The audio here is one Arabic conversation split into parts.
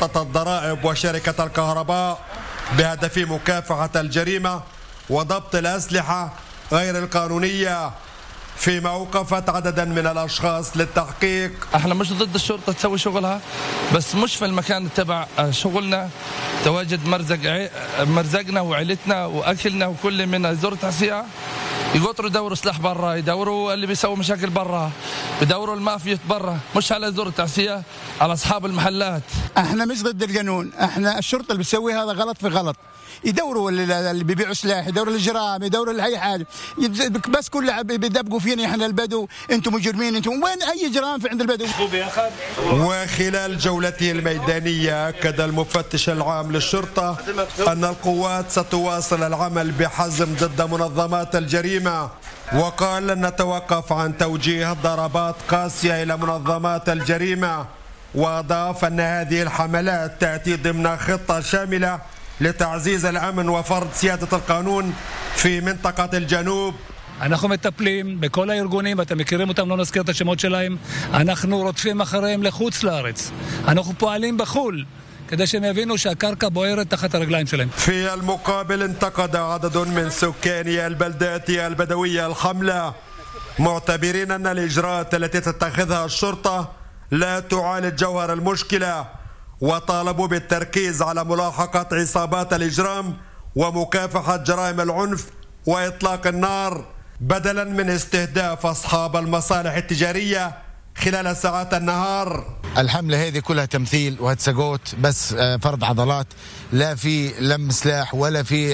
سلطة الضرائب وشركة الكهرباء بهدف مكافحة الجريمة وضبط الأسلحة غير القانونية، فيما أوقفت عددا من الأشخاص للتحقيق. احنا مش ضد الشرطة تسوي شغلها، بس مش في المكان تبع شغلنا. تواجد مرزقنا وعيلتنا وأكلنا وكل من يزور تحسية يقطروا يدوروا سلاح برا، يدوروا اللي بيسووا مشاكل برا، يدوروا المافيا برا، مش على يزور التعسية، على أصحاب المحلات. احنا مش ضد القانون، احنا الشرطة اللي بتسوي هذا غلط في غلط. يدوروا اللي بيبيعوا سلاح، يدوروا الجرائم، يدوروا لأي حاجة، بس كل بيدبقوا فينا احنا البدو، انتم مجرمين، انتم وين اي جرائم في عند البدو. وخلال جولته الميدانية أكد المفتش العام للشرطة أن القوات ستواصل العمل بحزم ضد منظمات الجريمة، وقال لن نتوقف عن توجيه ضربات قاسية إلى منظمات الجريمة. وأضاف أن هذه الحملات تأتي ضمن خطة شاملة لتعزيز الأمن وفرض سيادة القانون في منطقة الجنوب. אנחנו מטפלים בכל הארגונים, אתם מכירים אותם, לא נזכיר את השמות שלהם. אנחנו רודפים אחריהם לחוץ לארץ. אנחנו פועלים בחול כדי שהם יבינו שהקרקע בוערת תחת הרגליים שלהם. في المقابل انتقد عدد من سكاني البلدات البدوية الحملة، معتبرين أن الإجراءات التي تتخذها الشرطة لا تعالج جوهر المشكلة، وطالبوا بالتركيز على ملاحقة عصابات الإجرام ومكافحة جرائم العنف وإطلاق النار، بدلا من استهداف أصحاب المصالح التجارية خلال ساعات النهار. الحملة هذه كلها تمثيل وهتسقوت، بس فرض عضلات، لا في لم سلاح ولا في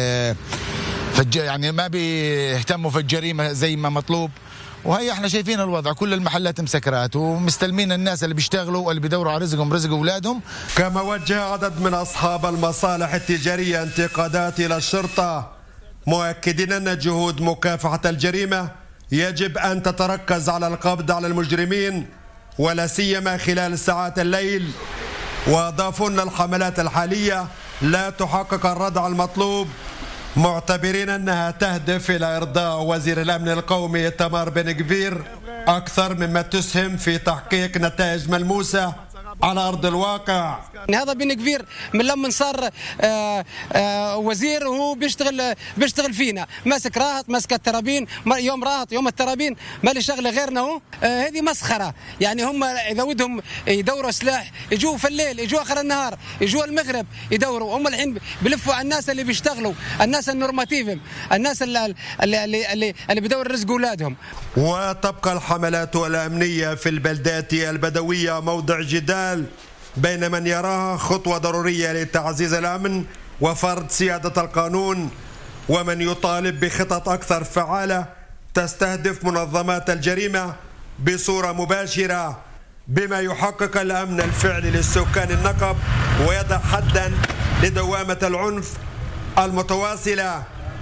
يعني ما بيهتموا في الجريمة زي ما مطلوب. وهي احنا شايفين الوضع، كل المحلات مسكرات ومستلمين الناس اللي بيشتغلوا واللي بيدوروا على رزقهم رزق اولادهم. كما وجه عدد من اصحاب المصالح التجاريه انتقادات الى الشرطه، مؤكدين ان جهود مكافحه الجريمه يجب ان تتركز على القبض على المجرمين ولا سيما خلال ساعات الليل. واضافوا ان الحملات الحاليه لا تحقق الردع المطلوب، معتبرين أنها تهدف إلى إرضاء وزير الأمن القومي إيتمار بن غفير أكثر مما تسهم في تحقيق نتائج ملموسة على أرض الواقع. هذا بن غفير من لما صار وزير وهو بيشتغل فينا، ماسك راهط، ماسك الترابين، يوم راهط يوم الترابين، ما لي شغله غيرنا. هو هذه مسخره، يعني هم اذا ودهم يدوروا سلاح يجوا في الليل، يجوا اخر النهار، يجوا المغرب يدوروا. هم الحين بلفوا على الناس اللي بيشتغلوا، الناس النورماتيفهم، الناس اللي بيدوروا رزق اولادهم. وتبقى الحملات الامنيه في البلدات البدويه موضع جدال بين من يراها خطوة ضرورية لتعزيز الأمن وفرض سيادة القانون، ومن يطالب بخطط أكثر فعالة تستهدف منظمات الجريمة بصورة مباشرة، بما يحقق الأمن الفعلي للسكان النقب ويضع حدا لدوامة العنف المتواصلة.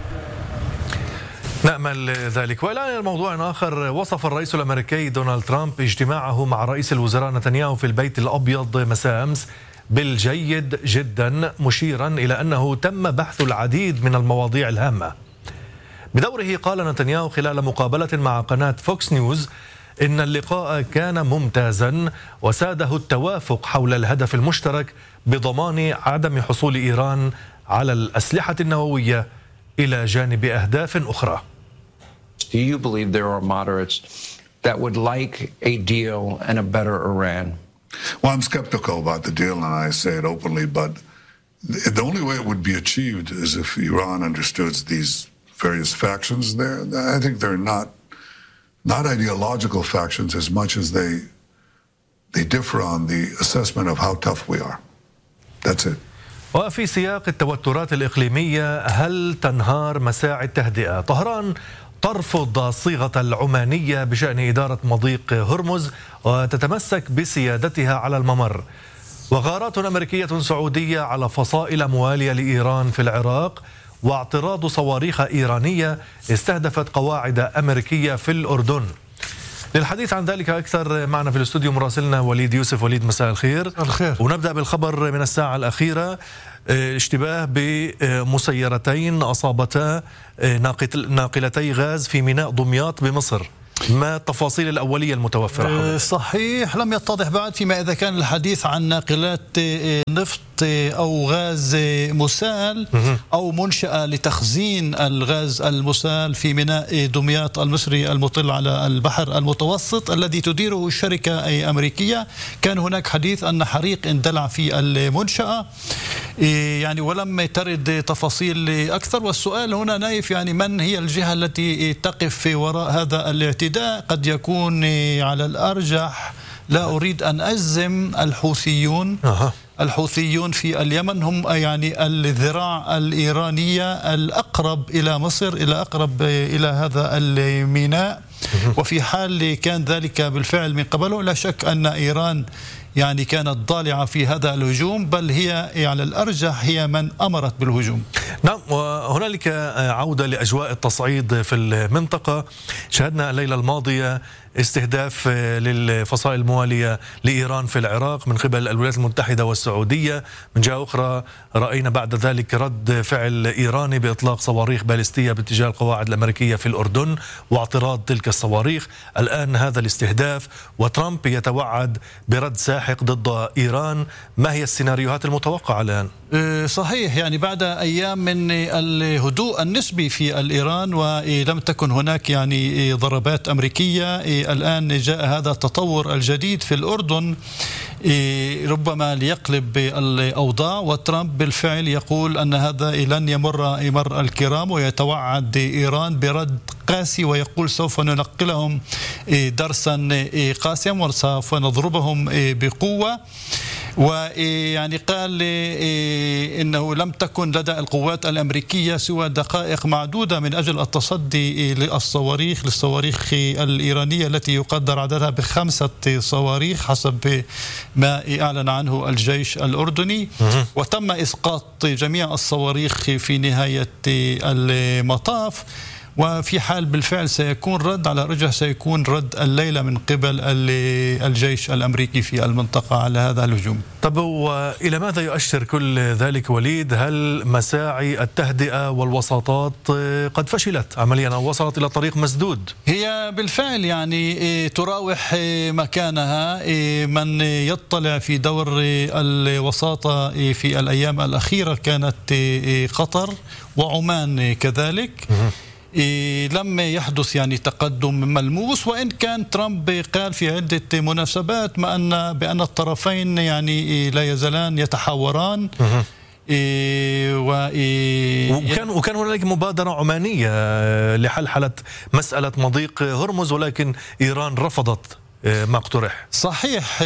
نأمل ذلك. والآن الموضوع آخر. وصف الرئيس الأمريكي دونالد ترامب اجتماعه مع رئيس الوزراء نتنياهو في البيت الأبيض مساء أمس بالجيد جدا، مشيرا إلى أنه تم بحث العديد من المواضيع الهامة. بدوره قال نتنياهو خلال مقابلة مع قناة فوكس نيوز إن اللقاء كان ممتازا وساده التوافق حول الهدف المشترك بضمان عدم حصول إيران على الأسلحة النووية إلى جانب أهداف أخرى. Do you believe there are moderates that would like a deal and a better Iran? Well, I'm skeptical about the deal, and I say it openly, but the only way it would be achieved is if Iran understood these various factions. I think they're not ideological factions as much as they differ on the assessment of how tough we are. That's it. وفي سياق التوترات الإقليمية، هل تنهار مساعي التهدئة؟ طهران ترفض الصيغة العمانية بشأن إدارة مضيق هرمز وتتمسك بسيادتها على الممر. وغارات أمريكية سعودية على فصائل موالية لإيران في العراق، واعتراض صواريخ إيرانية استهدفت قواعد أمريكية في الأردن. للحديث عن ذلك أكثر معنا في الاستوديو مراسلنا وليد يوسف. وليد، مساء الخير. الخير. ونبدأ بالخبر من الساعة الأخيرة، اشتباه بمسيرتين أصابتا ناقلتي غاز في ميناء دمياط بمصر. ما التفاصيل الأولية المتوفرة؟ صحيح، لم يتضح بعد فيما إذا كان الحديث عن ناقلات نفط أو غاز مسال أو منشأة لتخزين الغاز المسال في ميناء دمياط المصري المطل على البحر المتوسط الذي تديره الشركة أمريكية. كان هناك حديث أن حريق اندلع في المنشأة يعني، ولم ترد تفاصيل أكثر. والسؤال هنا نايف يعني من هي الجهة التي تقف وراء هذا الاعتداء؟ قد يكون على الأرجح، لا أريد أن أجزم، الحوثيون في اليمن هم يعني الذراع الإيرانية الأقرب إلى مصر، أقرب إلى هذا الميناء. وفي حال كان ذلك بالفعل من قبله، لا شك أن إيران يعني كانت ضالعة في هذا الهجوم، بل هي على الأرجح هي من أمرت بالهجوم. نعم، وهنالك عودة لأجواء التصعيد في المنطقة. شاهدنا الليلة الماضية استهداف للفصائل الموالية لإيران في العراق من قبل الولايات المتحدة والسعودية. من جهة أخرى رأينا بعد ذلك رد فعل إيراني بإطلاق صواريخ باليستية باتجاه القواعد الأمريكية في الأردن واعتراض تلك الصواريخ. الآن هذا الاستهداف وترامب يتوعد برد ساحق ضد إيران. ما هي السيناريوهات المتوقعة الآن؟ صحيح، يعني بعد أيام من الهدوء النسبي في الإيران ولم تكن هناك يعني ضربات أمريكية، الآن جاء هذا التطور الجديد في الأردن ربما ليقلب الأوضاع. وترامب بالفعل يقول أن هذا لن يمر مر الكرام، ويتوعد إيران برد قاسي، ويقول سوف ننقلهم درسا قاسيا وسوف نضربهم بقوة. ويعني قال إنه لم تكن لدى القوات الأمريكية سوى دقائق معدودة من أجل التصدي للصواريخ الإيرانية التي يقدر عددها ب5 صواريخ حسب ما أعلن عنه الجيش الأردني. وتم إسقاط جميع الصواريخ في نهاية المطاف. وفي حال بالفعل سيكون رد على رجع سيكون رد الليلة من قبل الجيش الأمريكي في المنطقة على هذا الهجوم. طب وإلى ماذا يؤشر كل ذلك وليد؟ هل مساعي التهدئة والوساطات قد فشلت عمليا أو وصلت إلى طريق مسدود؟ هي بالفعل يعني تراوح مكانها. من يطلع في دور الوساطة في الأيام الأخيرة كانت قطر وعمان كذلك. لم يحدث يعني تقدم ملموس، وإن كان ترامب قال في عدة مناسبات بأن الطرفين يعني لا يزالان يتحاوران. وكان هناك مبادرة عمانية لحلحلة مسألة مضيق هرمز، ولكن إيران رفضت ما اقترح. صحيح،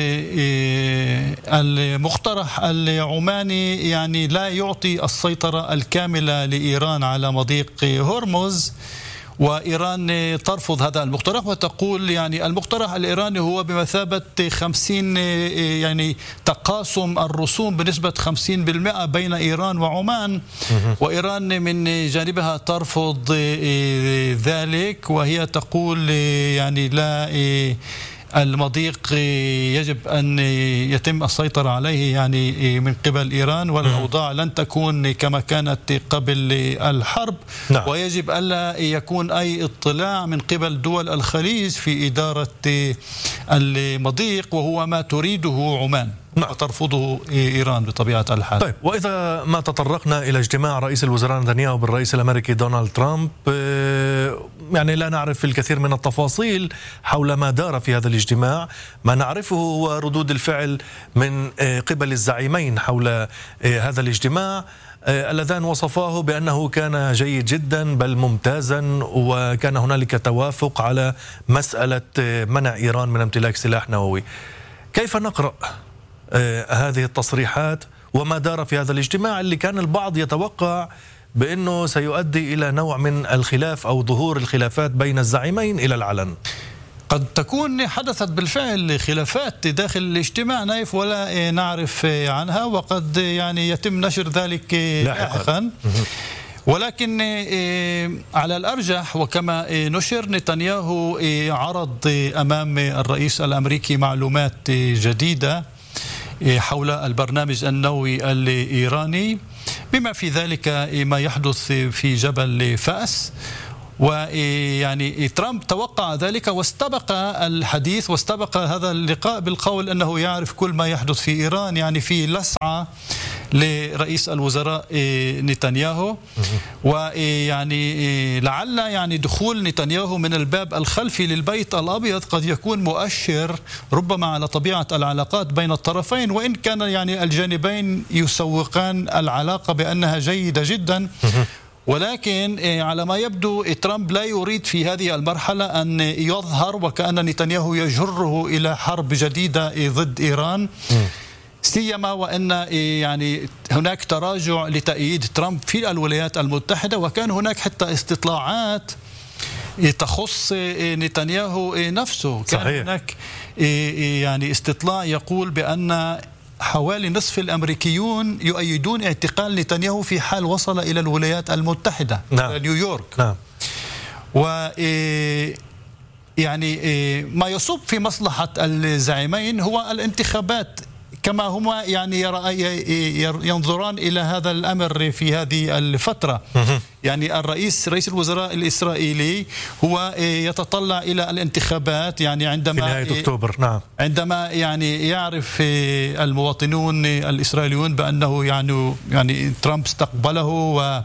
المقترح العماني يعني لا يعطي السيطرة الكاملة لإيران على مضيق هرمز، وإيران ترفض هذا المقترح وتقول يعني المقترح الإيراني هو بمثابة 50 يعني تقاسم الرسوم بنسبة 50% بين إيران وعمان. وإيران من جانبها ترفض ذلك، وهي تقول يعني لا، المضيق يجب أن يتم السيطرة عليه يعني من قبل إيران، والأوضاع لن تكون كما كانت قبل الحرب. نعم. ويجب ألا يكون أي اطلاع من قبل دول الخليج في إدارة المضيق، وهو ما تريده عمان وترفضه إيران بطبيعة الحال. طيب، وإذا ما تطرقنا إلى اجتماع رئيس الوزراء نتنياهو بالرئيس الأمريكي دونالد ترامب، يعني لا نعرف الكثير من التفاصيل حول ما دار في هذا الاجتماع. ما نعرفه هو ردود الفعل من قبل الزعيمين حول هذا الاجتماع اللذان وصفاه بأنه كان جيد جدا بل ممتازا، وكان هنالك توافق على مسألة منع إيران من امتلاك سلاح نووي. كيف نقرأ هذه التصريحات وما دار في هذا الاجتماع اللي كان البعض يتوقع بأنه سيؤدي إلى نوع من الخلاف أو ظهور الخلافات بين الزعيمين إلى العلن؟ قد تكون حدثت بالفعل خلافات داخل الاجتماع نايف ولا نعرف عنها، وقد يعني يتم نشر ذلك لاحقا. ولكن على الأرجح وكما نشر، نتنياهو عرض أمام الرئيس الأمريكي معلومات جديدة حول البرنامج النووي الإيراني، بما في ذلك ما يحدث في جبل فأس. ويعني ترامب توقع ذلك واستبق الحديث واستبق هذا اللقاء بالقول أنه يعرف كل ما يحدث في إيران، يعني في لسعة لرئيس الوزراء نتنياهو. ويعني لعل يعني دخول نتنياهو من الباب الخلفي للبيت الأبيض قد يكون مؤشر ربما على طبيعة العلاقات بين الطرفين، وإن كان يعني الجانبين يسوقان العلاقة بأنها جيدة جدا، ولكن على ما يبدو ترامب لا يريد في هذه المرحلة أن يظهر وكأن نتنياهو يجره إلى حرب جديدة ضد إيران، سيما وأن يعني هناك تراجع لتأييد ترامب في الولايات المتحدة، وكان هناك حتى استطلاعات تخص نتنياهو نفسه. كان صحيح. هناك يعني استطلاع يقول بأن حوالي نصف الأمريكيون يؤيدون اعتقال نتنياهو في حال وصل إلى الولايات المتحدة. نعم. نيويورك. نعم. و يعني ما يصب في مصلحة الزعيمين هو الانتخابات، كما هما يعني ينظران إلى هذا الأمر في هذه الفترة. يعني رئيس الوزراء الإسرائيلي هو يتطلع إلى الانتخابات، يعني عندما في نهاية أكتوبر. نعم. عندما يعني يعرف المواطنون الإسرائيليون بأنه يعني ترامب استقبله، و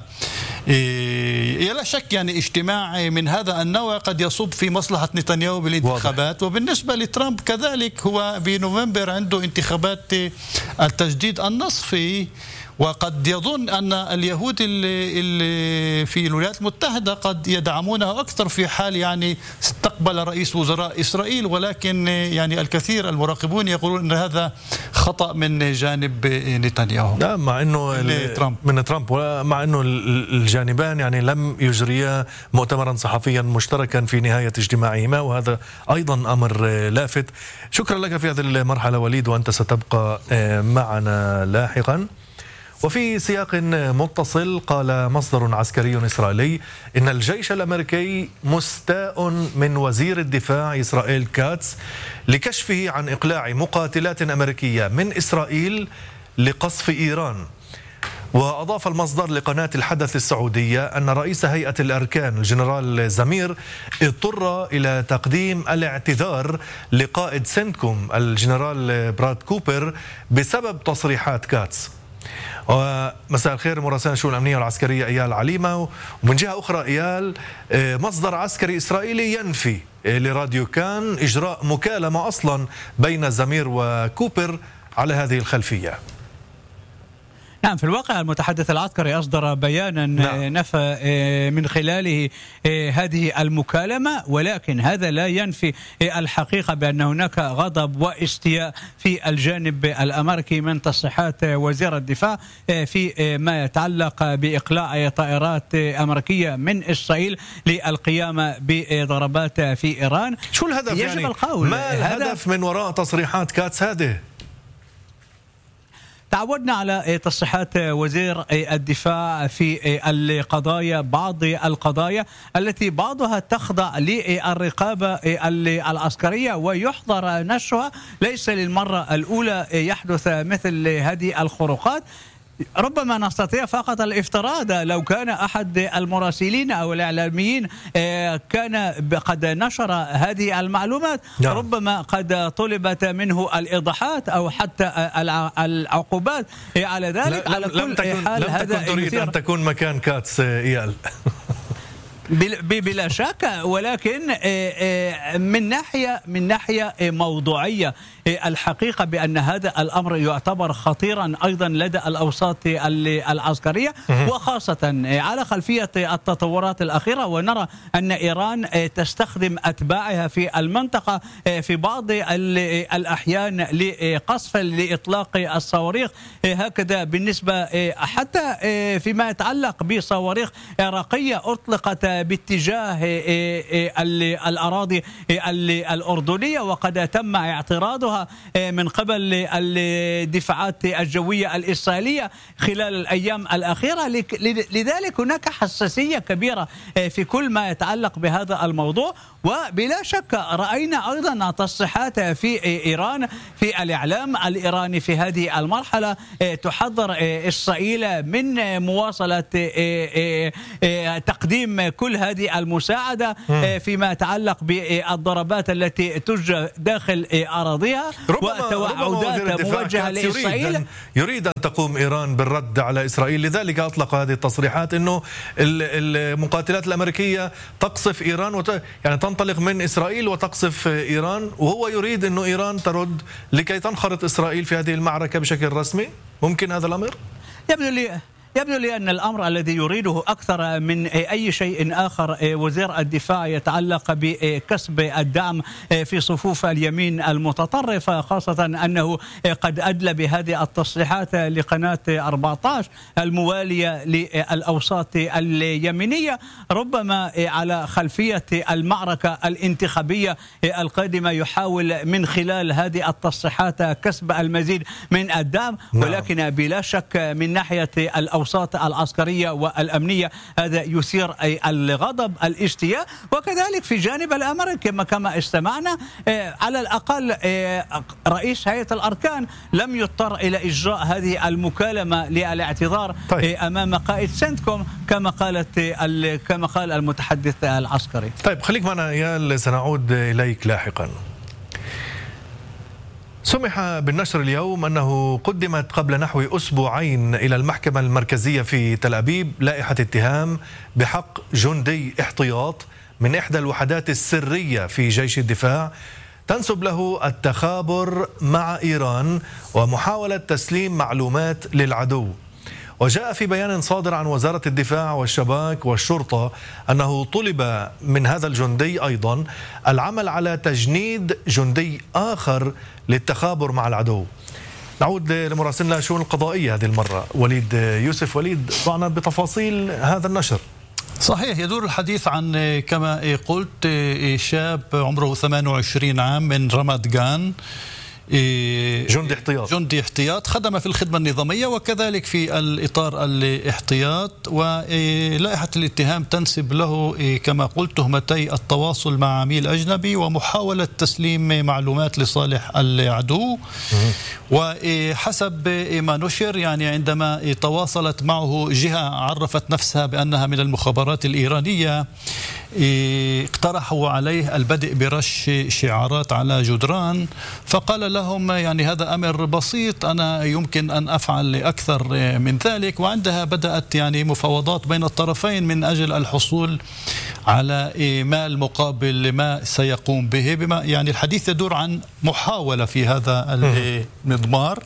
لا شك يعني اجتماع من هذا النوع قد يصب في مصلحة نتنياهو بالانتخابات. وبالنسبة لترامب كذلك، هو بنوفمبر عنده انتخابات التجديد النصفي، وقد يظن أن اليهود اللي في الولايات المتحدة قد يدعمونه أكثر في حال يعني استقبل رئيس وزراء إسرائيل، ولكن يعني الكثير المراقبون يقولون أن هذا خطأ من جانب نتنياهو. لا، مع أنه من ترامب، ومع أنه الجانبان يعني لم يجريا مؤتمرا صحفيا مشتركا في نهاية اجتماعهما، وهذا أيضا أمر لافت. شكرا لك في هذه المرحلة وليد، وأنت ستبقى معنا لاحقا. وفي سياق متصل، قال مصدر عسكري إسرائيلي إن الجيش الأمريكي مستاء من وزير الدفاع إسرائيل كاتس لكشفه عن إقلاع مقاتلات أمريكية من إسرائيل لقصف إيران. وأضاف المصدر لقناة الحدث السعودية أن رئيس هيئة الأركان الجنرال زمير اضطر إلى تقديم الاعتذار لقائد سنتكوم الجنرال براد كوبر بسبب تصريحات كاتس. ومساء الخير مراسلنا الشؤون الأمنية والعسكرية إيال عليمة. ومن جهة أخرى إيال، مصدر عسكري إسرائيلي ينفي لراديو كان إجراء مكالمة أصلا بين زمير وكوبر على هذه الخلفية. نعم، في الواقع المتحدث العسكري أصدر بيانا نفى من خلاله هذه المكالمة، ولكن هذا لا ينفي الحقيقة بأن هناك غضب واستياء في الجانب الأمريكي من تصريحات وزير الدفاع في ما يتعلق بإقلاع طائرات أمريكية من إسرائيل للقيام بضربات في إيران. شو الهدف؟ يجب يعني القول، ما الهدف من وراء تصريحات كاتس هذه؟ تعودنا على تصريحات وزير الدفاع في القضايا، بعض القضايا التي بعضها تخضع للرقابة العسكرية ويحظر نشرها. ليس للمرة الأولى يحدث مثل هذه الخروقات. ربما نستطيع فقط الافتراض لو كان أحد المراسلين أو الإعلاميين كان قد نشر هذه المعلومات، ربما قد طلبت منه الإيضاحات أو حتى العقوبات على ذلك. على كل حال لم تكن تريد أن تكون مكان كاتس إيال. بلا شك، ولكن من ناحية موضوعية الحقيقة بأن هذا الأمر يعتبر خطيرا أيضا لدى الأوساط العسكرية، وخاصة على خلفية التطورات الأخيرة. ونرى أن إيران تستخدم أتباعها في المنطقة في بعض الأحيان لقصف لإطلاق الصواريخ، هكذا بالنسبة حتى فيما يتعلق بصواريخ عراقية أطلقت باتجاه الأراضي الأردنية، وقد تم اعتراضها من قبل الدفاعات الجوية الإسرائيلية خلال الأيام الأخيرة. لذلك هناك حساسية كبيرة في كل ما يتعلق بهذا الموضوع. وبلا شك رأينا أيضا تصريحات في إيران، في الإعلام الإيراني في هذه المرحلة تحذر إسرائيل من مواصلة تقديم كل هذه المساعدة فيما يتعلق بالضربات التي تجرى داخل أراضيها وتوعدات موجهة لإسرائيل. يريد أن تقوم إيران بالرد على إسرائيل، لذلك أطلق هذه التصريحات أنه المقاتلات الأمريكية تقصف إيران يعني تنطلق من إسرائيل وتقصف إيران، وهو يريد أنه إيران ترد لكي تنخرط إسرائيل في هذه المعركة بشكل رسمي. ممكن هذا الأمر؟ يبدو لي أن الأمر الذي يريده أكثر من أي شيء آخر وزير الدفاع يتعلق بكسب الدعم في صفوف اليمين المتطرف، خاصة أنه قد أدلى بهذه التصريحات لقناة 14 الموالية للأوساط اليمينية، ربما على خلفية المعركة الانتخابية القادمة يحاول من خلال هذه التصريحات كسب المزيد من الدعم. ولكن بلا شك من ناحية الأوساط العسكرية والأمنية هذا يثير الغضب، الاشتياء. وكذلك في جانب الأمريكي كما استمعنا على الأقل رئيس هيئة الأركان لم يضطر إلى إجراء هذه المكالمة للاعتذار أمام قائد سنتكوم كما قال المتحدث العسكري. طيب خليك معنا إيال، سنعود إليك لاحقا. سمح بالنشر اليوم أنه قدمت قبل نحو أسبوعين إلى المحكمة المركزية في تل أبيب لائحة اتهام بحق جندي احتياط من إحدى الوحدات السرية في جيش الدفاع تنسب له التخابر مع إيران ومحاولة تسليم معلومات للعدو. وجاء في بيان صادر عن وزارة الدفاع والشباك والشرطة أنه طلب من هذا الجندي أيضا العمل على تجنيد جندي آخر للتخابر مع العدو. نعود لمراسلنا شؤون القضائية هذه المرة وليد يوسف. وليد، ضعنا بتفاصيل هذا النشر. صحيح، يدور الحديث عن كما قلت شاب عمره 28 عام من رماد جان، جندي احتياط خدم في الخدمة النظامية وكذلك في الإطار الاحتياط. ولائحة الاتهام تنسب له كما قلت تهمتي التواصل مع عميل أجنبي ومحاولة تسليم معلومات لصالح العدو. وحسب ما نشر يعني عندما تواصلت معه جهة عرفت نفسها بأنها من المخابرات الإيرانية اقترحوا عليه البدء برش شعارات على جدران، فقال لهم يعني هذا أمر بسيط، أنا يمكن أن أفعل أكثر من ذلك. وعندها بدأت يعني مفاوضات بين الطرفين من أجل الحصول على مال مقابل ما سيقوم به، بما يعني الحديث يدور عن محاولة في هذا المضمار.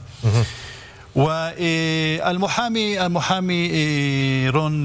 والمحامي رون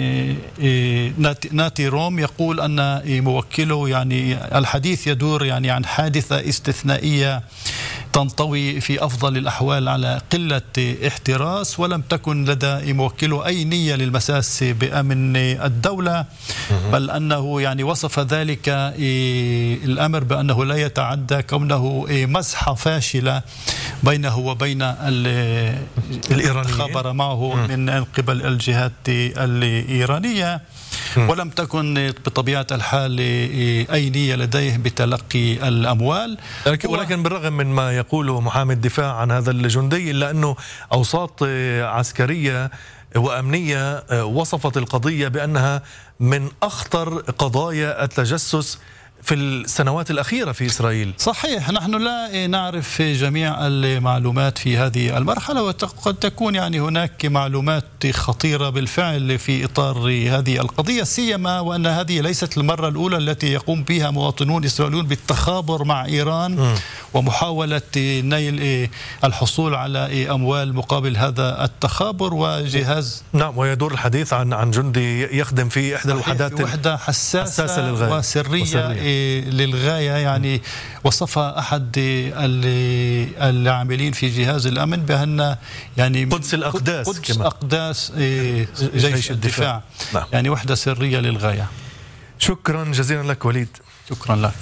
ناتي روم يقول أن موكله يعني الحديث يدور يعني عن حادثة استثنائية تنطوي في أفضل الأحوال على قلة احتراس، ولم تكن لدى موكله أي نية للمساس بأمن الدولة، بل أنه يعني وصف ذلك الأمر بأنه لا يتعدى كونه مزحة فاشلة بينه وبين الإيرانيين خبر معه من قبل الجهات الإيرانية، ولم تكن بطبيعة الحال أي نية لديه بتلقي الأموال. ولكن بالرغم من ما يقوله محامي الدفاع عن هذا الجندي إلا أنه أوساط عسكرية وأمنية وصفت القضية بأنها من أخطر قضايا التجسس في السنوات الأخيرة في إسرائيل. صحيح، نحن لا نعرف جميع المعلومات في هذه المرحلة، وقد تكون يعني هناك معلومات خطيرة بالفعل في إطار هذه القضية، سيما وأن هذه ليست المرة الأولى التي يقوم بها مواطنون إسرائيليون بالتخابر مع إيران ومحاولة نيل الحصول على أموال مقابل هذا التخابر. وجهاز نعم، ويدور الحديث عن جندي يخدم في إحدى الوحدات، وحدة حساسة للغاية وسرية للغاية. يعني وصفها أحد العاملين في جهاز الأمن بأن يعني قدس أقداس جيش الدفاع. نعم. يعني وحدة سرية للغاية. شكرا جزيلا لك وليد. شكرا لك.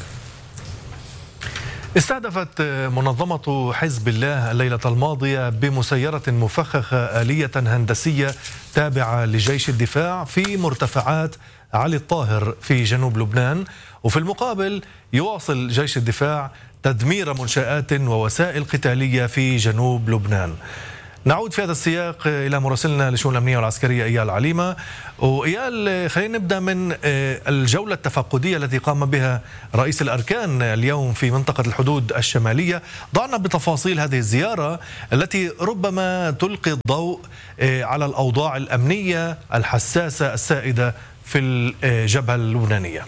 استهدفت منظمة حزب الله الليلة الماضية بمسيرة مفخخة آلية هندسية تابعة لجيش الدفاع في مرتفعات علي الطاهر في جنوب لبنان، وفي المقابل يواصل جيش الدفاع تدمير منشآت ووسائل قتالية في جنوب لبنان. نعود في هذا السياق إلى مراسلنا للشؤون الأمنية والعسكرية إيال عليمة. وإيال، خلينا نبدأ من الجولة التفقدية التي قام بها رئيس الأركان اليوم في منطقة الحدود الشمالية. ضعنا بتفاصيل هذه الزيارة التي ربما تلقي الضوء على الأوضاع الأمنية الحساسة السائدة في الجبهة اللبنانية.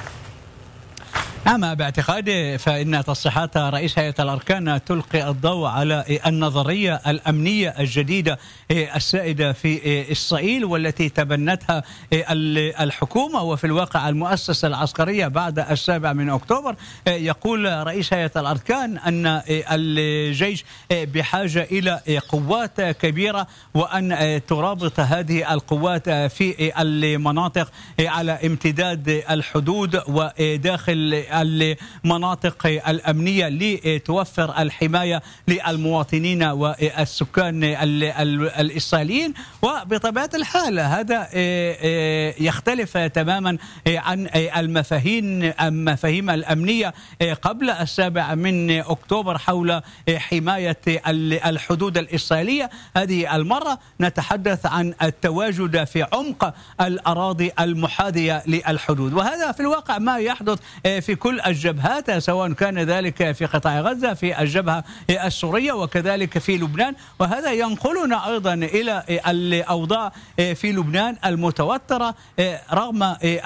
نعم، باعتقادي فإن تصريحات رئيس هيئة الأركان تلقي الضوء على النظرية الأمنية الجديدة السائدة في إسرائيل والتي تبنتها الحكومة وفي الواقع المؤسسة العسكرية بعد 7 أكتوبر. يقول رئيس هيئة الأركان أن الجيش بحاجة إلى قوات كبيرة وأن ترابط هذه القوات في المناطق على امتداد الحدود وداخل المناطق الأمنية لتوفر الحماية للمواطنين والسكان الإسرائيليين. وبطبيعة الحال هذا يختلف تماما عن المفاهيم الأمنية قبل 7 أكتوبر حول حماية الحدود الإسرائيلية. هذه المرة نتحدث عن التواجد في عمق الأراضي المحاذية للحدود، وهذا في الواقع ما يحدث في كل الجبهات، سواء كان ذلك في قطاع غزة، في الجبهة السورية، وكذلك في لبنان. وهذا ينقلنا أيضا إلى الأوضاع في لبنان المتوترة رغم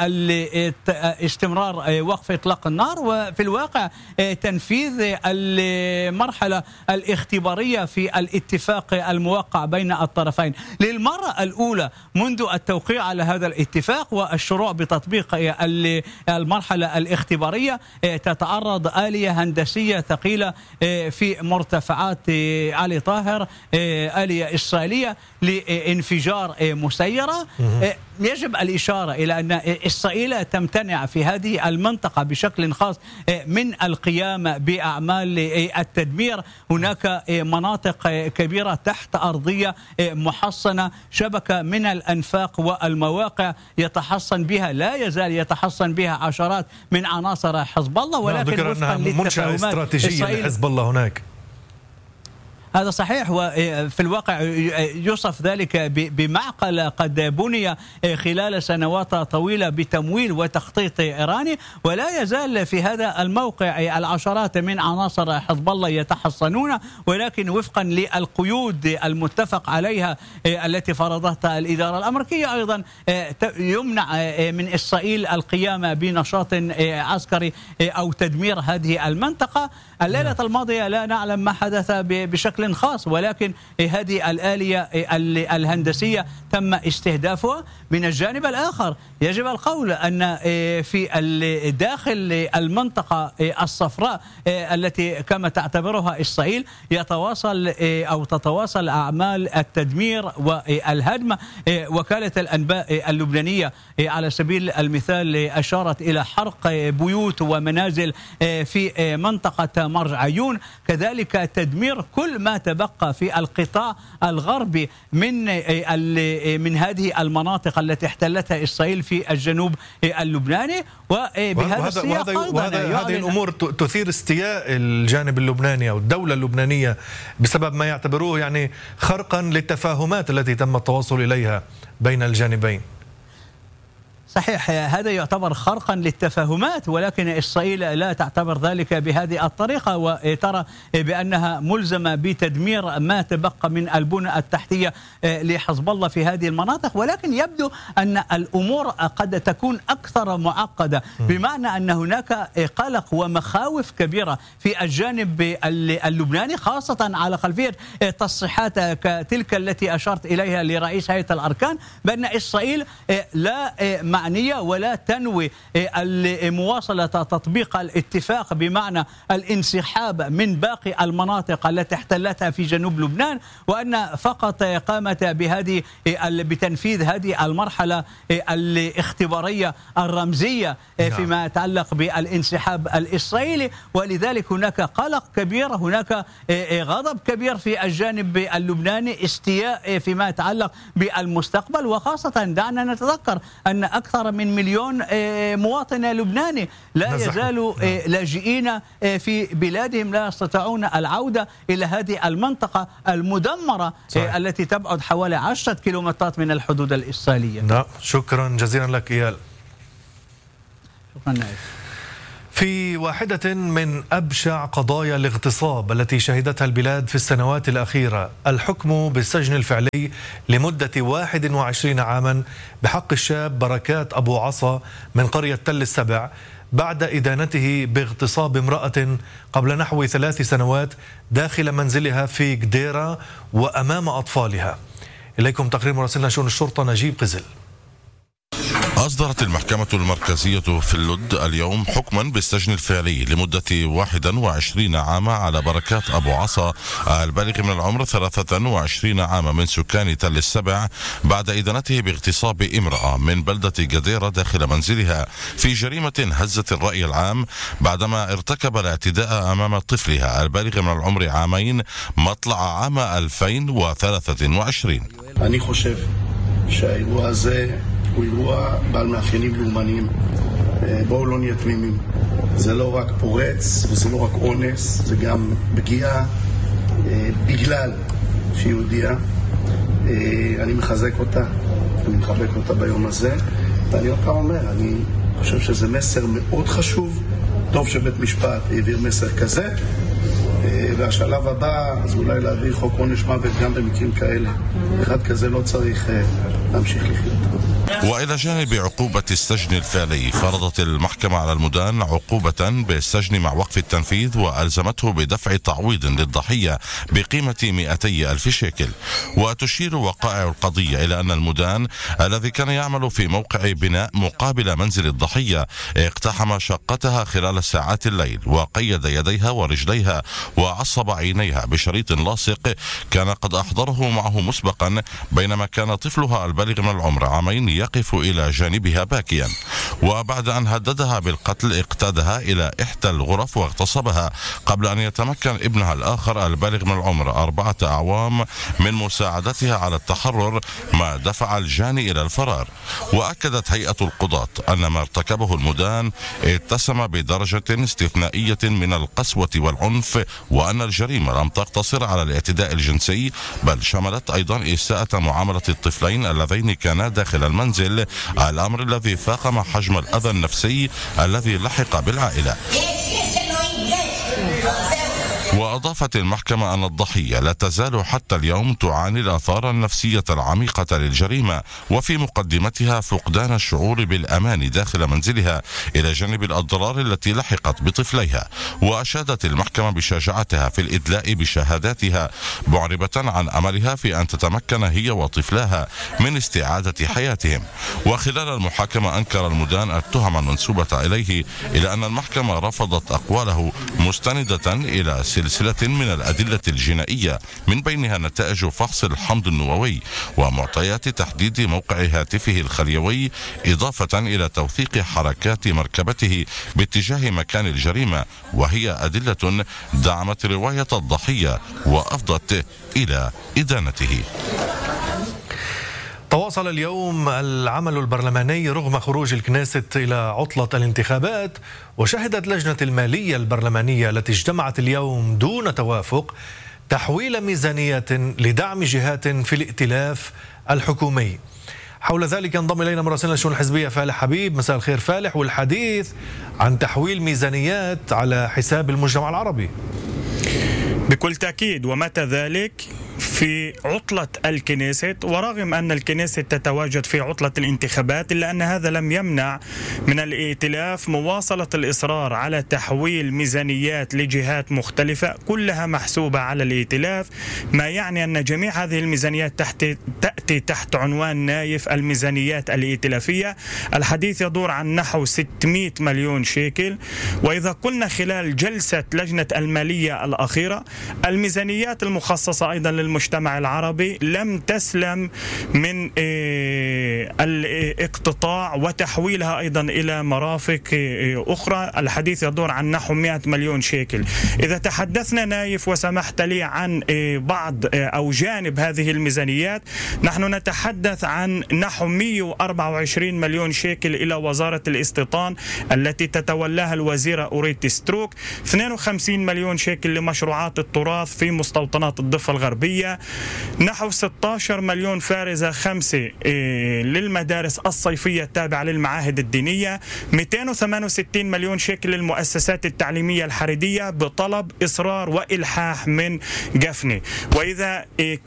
استمرار وقف إطلاق النار، وفي الواقع تنفيذ المرحلة الاختبارية في الاتفاق الموقع بين الطرفين للمرة الأولى منذ التوقيع على هذا الاتفاق والشروع بتطبيق المرحلة الاختبارية. تتعرض آلية هندسية ثقيلة في مرتفعات علي طاهر، آلية إسرائيلية لانفجار مسيرة. يجب الإشارة إلى أن إسرائيل تمتنع في هذه المنطقة بشكل خاص من القيام بأعمال التدمير. هناك مناطق كبيرة تحت أرضية محصنة، شبكة من الأنفاق والمواقع يتحصن بها، لا يزال يتحصن بها عشرات من عناصر حزب الله، ولكن وفقا منشأة استراتيجية لحزب الله هناك. هذا صحيح، وفي الواقع يوصف ذلك بمعقل قد بني خلال سنوات طويلة بتمويل وتخطيط إيراني، ولا يزال في هذا الموقع العشرات من عناصر حزب الله يتحصنون، ولكن وفقا للقيود المتفق عليها التي فرضتها الإدارة الأمريكية أيضا يمنع من إسرائيل القيام بنشاط عسكري أو تدمير هذه المنطقة. الليلة الماضية لا نعلم ما حدث بشكل خاص، ولكن هذه الآلية الهندسية تم استهدافها. من الجانب الآخر يجب القول أن في داخل المنطقة الصفراء التي كما تعتبرها إسرائيل تتواصل أعمال التدمير والهدم. وكالة الأنباء اللبنانية على سبيل المثال أشارت إلى حرق بيوت ومنازل في منطقة مرج عيون، كذلك تدمير كل ما تبقى في القطاع الغربي من هذه المناطق التي احتلتها إسرائيل في الجنوب اللبناني. وبهذا السياق هذه الأمور تثير استياء الجانب اللبناني أو الدولة اللبنانية بسبب ما يعتبروه يعني خرقا للتفاهمات التي تم التواصل إليها بين الجانبين. صحيح، هذا يعتبر خرقا للتفاهمات، ولكن إسرائيل لا تعتبر ذلك بهذه الطريقة، وترى بأنها ملزمة بتدمير ما تبقى من البنى التحتية لحزب الله في هذه المناطق. ولكن يبدو أن الأمور قد تكون أكثر معقدة، بمعنى أن هناك قلق ومخاوف كبيرة في الجانب اللبناني، خاصة على خلفية تصريحات تلك التي أشرت إليها لرئيس هيئة الأركان بأن إسرائيل لا معنية ولا تنوي مواصلة تطبيق الاتفاق، بمعنى الانسحاب من باقي المناطق التي احتلتها في جنوب لبنان، وأن فقط قامت بتنفيذ هذه المرحلة الاختبارية الرمزية فيما يتعلق بالانسحاب الإسرائيلي. ولذلك هناك قلق كبير، هناك غضب كبير في الجانب اللبناني، استياء فيما يتعلق بالمستقبل. وخاصة دعنا نتذكر أن أكثر أكثر من 1,000,000 مواطن لبناني لا يزالوا لاجئين في بلادهم، لا يستطيعون العودة إلى هذه المنطقة المدمرة التي تبعد حوالي 10 كيلومترات من الحدود الإسرائيلية. نعم، شكرا جزيلا لك إيال. شكرا نائب. في واحدة من أبشع قضايا الاغتصاب التي شهدتها البلاد في السنوات الأخيرة، الحكم بالسجن الفعلي لمدة 21 عاما بحق الشاب بركات أبو عصا من قرية تل السبع بعد إدانته باغتصاب امرأة قبل نحو 3 سنوات داخل منزلها في قديرة وأمام أطفالها. إليكم تقرير مراسلنا شؤون الشرطة نجيب قزل. أصدرت المحكمة المركزية في اللد اليوم حكما بالسجن الفعلي لمدة 21 عاما على بركات أبو عصا البالغ من العمر 23 عاما من سكان تل السبع بعد إدانته باغتصاب امرأة من بلدة قديرة داخل منزلها في جريمة هزت الرأي العام بعدما ارتكب الاعتداء أمام طفلها البالغ من العمر 2 عام مطلع عام 2023. אני חושב שהאירוע הזה הוא אירוע בעל מאפיינים לאומניים. בואו לא נהיה תמימים. זה לא רק פורץ וזה לא רק אונס, זה גם פגיעה בגלל שהיא יהודייה. אני מחזק אותה, אני מחבק אותה ביום הזה, ואני עוד פעם אומר, אני חושב שזה מסר מאוד חשוב. טוב שבית משפט העביר מסר כזה, והשלב הבא אז אולי להעביר חוק עונש מוות גם במקרים כאלה. אחד כזה לא צריך להמשיך לחיות. وإلى جانب عقوبة السجن الفعلي فرضت المحكمة على المدان عقوبة بالسجن مع وقف التنفيذ وألزمته بدفع تعويض للضحية بقيمة 200,000 شيكل. وتشير وقائع القضية إلى أن المدان الذي كان يعمل في موقع بناء مقابل منزل الضحية اقتحم شقتها خلال ساعات الليل وقيد يديها ورجليها وعصب عينيها بشريط لاصق كان قد أحضره معه مسبقا بينما كان طفلها البالغ من العمر 2 عام يقف إلى جانبها باكيا. وبعد أن هددها بالقتل اقتادها إلى إحدى الغرف واغتصبها قبل أن يتمكن ابنها الآخر البالغ من العمر 4 أعوام من مساعدتها على التحرر ما دفع الجاني إلى الفرار. وأكدت هيئة القضاة أن ما ارتكبه المدان اتسم بدرجة استثنائية من القسوة والعنف وأن الجريمة لم تقتصر على الاعتداء الجنسي بل شملت أيضا إساءة معاملة الطفلين اللذين كانا داخل المنزل، الأمر الذي فاقم حجم الأذى النفسي الذي لحق بالعائلة. وأضافت المحكمة أن الضحية لا تزال حتى اليوم تعاني الآثار النفسية العميقة للجريمة وفي مقدمتها فقدان الشعور بالأمان داخل منزلها إلى جانب الأضرار التي لحقت بطفليها. وأشادت المحكمة بشجاعتها في الإدلاء بشهاداتها معربة عن أملها في أن تتمكن هي وطفلاها من استعادة حياتهم. وخلال المحاكمة أنكر المدان التهم المنسوبة إليه إلى أن المحكمة رفضت أقواله مستندة إلى سلسلة من الأدلة الجنائية من بينها نتائج فحص الحمض النووي ومعطيات تحديد موقع هاتفه الخليوي إضافة إلى توثيق حركات مركبته باتجاه مكان الجريمة، وهي أدلة دعمت رواية الضحية وأفضت إلى إدانته. تواصل اليوم العمل البرلماني رغم خروج الكنيست إلى عطلة الانتخابات، وشهدت لجنة المالية البرلمانية التي اجتمعت اليوم دون توافق تحويل ميزانيات لدعم جهات في الائتلاف الحكومي. حول ذلك ينضم إلينا مراسلنا الشؤون الحزبية فالح حبيب. مساء الخير فالح، والحديث عن تحويل ميزانيات على حساب المجتمع العربي. بكل تأكيد، ومتى ذلك في عطلة الكنيست، ورغم أن الكنيست تتواجد في عطلة الانتخابات إلا أن هذا لم يمنع من الائتلاف مواصلة الإصرار على تحويل ميزانيات لجهات مختلفة كلها محسوبة على الائتلاف، ما يعني أن جميع هذه الميزانيات تأتي تحت عنوان نايف الميزانيات الائتلافية. الحديث يدور عن نحو 600 مليون شيكل. وإذا قلنا خلال جلسة لجنة المالية الأخيرة، الميزانيات المخصصة أيضا المجتمع العربي لم تسلم من الاقتطاع وتحويلها أيضا إلى مرافق أخرى. الحديث يدور عن نحو 100 مليون شيكل. إذا تحدثنا نايف وسمحت لي عن بعض أو جانب هذه الميزانيات، نحن نتحدث عن نحو 124 مليون شيكل إلى وزارة الاستيطان التي تتولاها الوزيرة أوريت ستروك، 52 مليون شيكل لمشروعات التراث في مستوطنات الضفة الغربية، نحو 16 مليون فارزة 5 للمدارس الصيفية التابعة للمعاهد الدينية، 268 مليون شيكل للمؤسسات التعليمية الحريدية بطلب إصرار وإلحاح من جفني. وإذا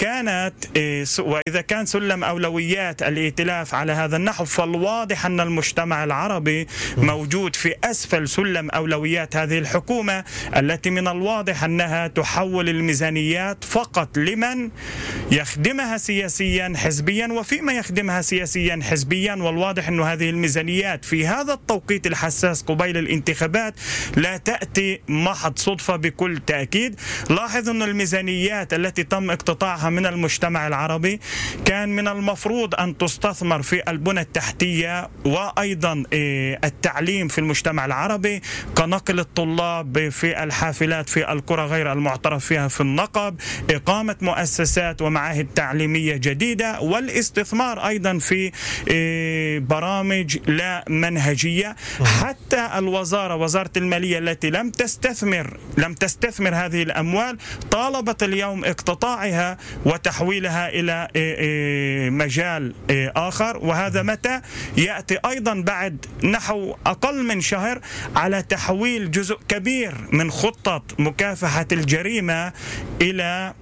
كان سلم أولويات الائتلاف على هذا النحو، فالواضح أن المجتمع العربي موجود في أسفل سلم أولويات هذه الحكومة، التي من الواضح أنها تحول الميزانيات فقط لمن يخدمها سياسيا حزبيا وفيما يخدمها سياسيا حزبيا. والواضح أن هذه الميزانيات في هذا التوقيت الحساس قبيل الانتخابات لا تأتي محض صدفة بكل تأكيد. لاحظ أن الميزانيات التي تم اقتطاعها من المجتمع العربي كان من المفروض أن تستثمر في البنى التحتية وأيضا التعليم في المجتمع العربي، كنقل الطلاب في الحافلات في القرى غير المعترف فيها في النقب، إقامة مؤسسات ومعاهد تعليمية جديدة، والاستثمار أيضا في برامج لا منهجية. حتى وزارة المالية التي لم تستثمر هذه الأموال طالبت اليوم اقتطاعها وتحويلها إلى مجال آخر. وهذا متى يأتي أيضا بعد نحو أقل من شهر على تحويل جزء كبير من خطة مكافحة الجريمة إلى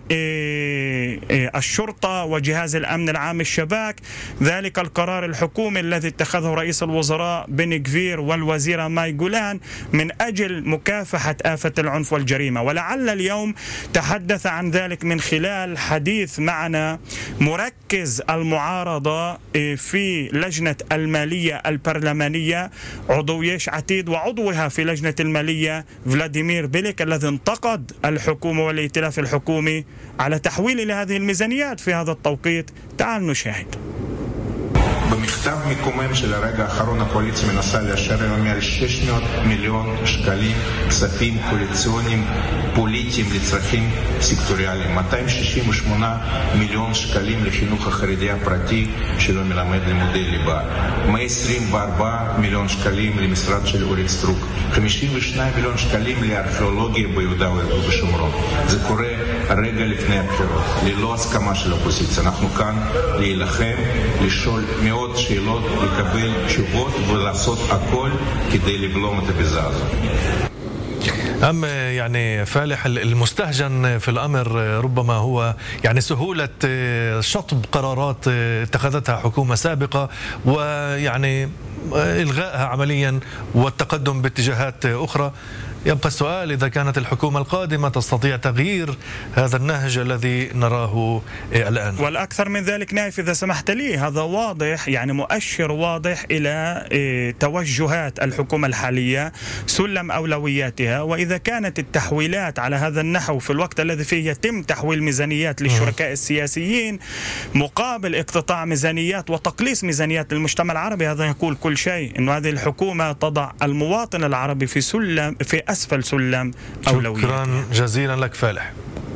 الشرطة وجهاز الأمن العام الشباك. ذلك القرار الحكومي الذي اتخذه رئيس الوزراء بن غفير والوزيرة ماي جولان من أجل مكافحة آفة العنف والجريمة. ولعل اليوم تحدث عن ذلك من خلال حديث معنا مركز المعارضة في لجنة المالية البرلمانية عضو يش عتيد وعضوها في لجنة المالية فلاديمير بيليك، الذي انتقد الحكومة والائتلاف الحكومي على تحويل هذه الميزانيات في هذا التوقيت. تعال نشاهد. במכתב מקומם של הרגע האחרון הקואליציה מנסה לאשר היום מעל 600 מיליון שקלים כספים קואליציוניים פוליטיים לצרכים סקטוריאליים, 268 מיליון שקלים לחינוך החרדי הפרטי שלא מלמד לימודי ליבה, 124 מיליון שקלים למשרד של אורית סטרוק, 52 מיליון שקלים לארכיאולוגיה ביהודה ובשומרון. זה קורה רגע לפני הבחירות, ללא הסכמה של האופוזיציה. אנחנו כאן להילחם, לשאול מאוד שאלות, לקבל תשובות ולעשות הכל כדי לבלום את הביזה הזאת. يعني فالح المستهجن في الأمر ربما هو يعني سهولة شطب قرارات اتخذتها حكومة سابقة ويعني إلغائها عمليا والتقدم باتجاهات أخرى. يبقى السؤال إذا كانت الحكومة القادمة تستطيع تغيير هذا النهج الذي نراه الآن. والأكثر من ذلك نايف إذا سمحت لي، هذا واضح يعني مؤشر واضح إلى توجهات الحكومة الحالية، سلم أولوياتها. وإذا كانت التحويلات على هذا النحو في الوقت الذي فيه يتم تحويل ميزانيات للشركاء السياسيين مقابل اقتطاع ميزانيات وتقليص ميزانيات للمجتمع العربي، هذا يقول كل شيء. إنه هذه الحكومة تضع المواطن العربي في أسفل سلم أولويات. شكرا جزيلا لك فالح.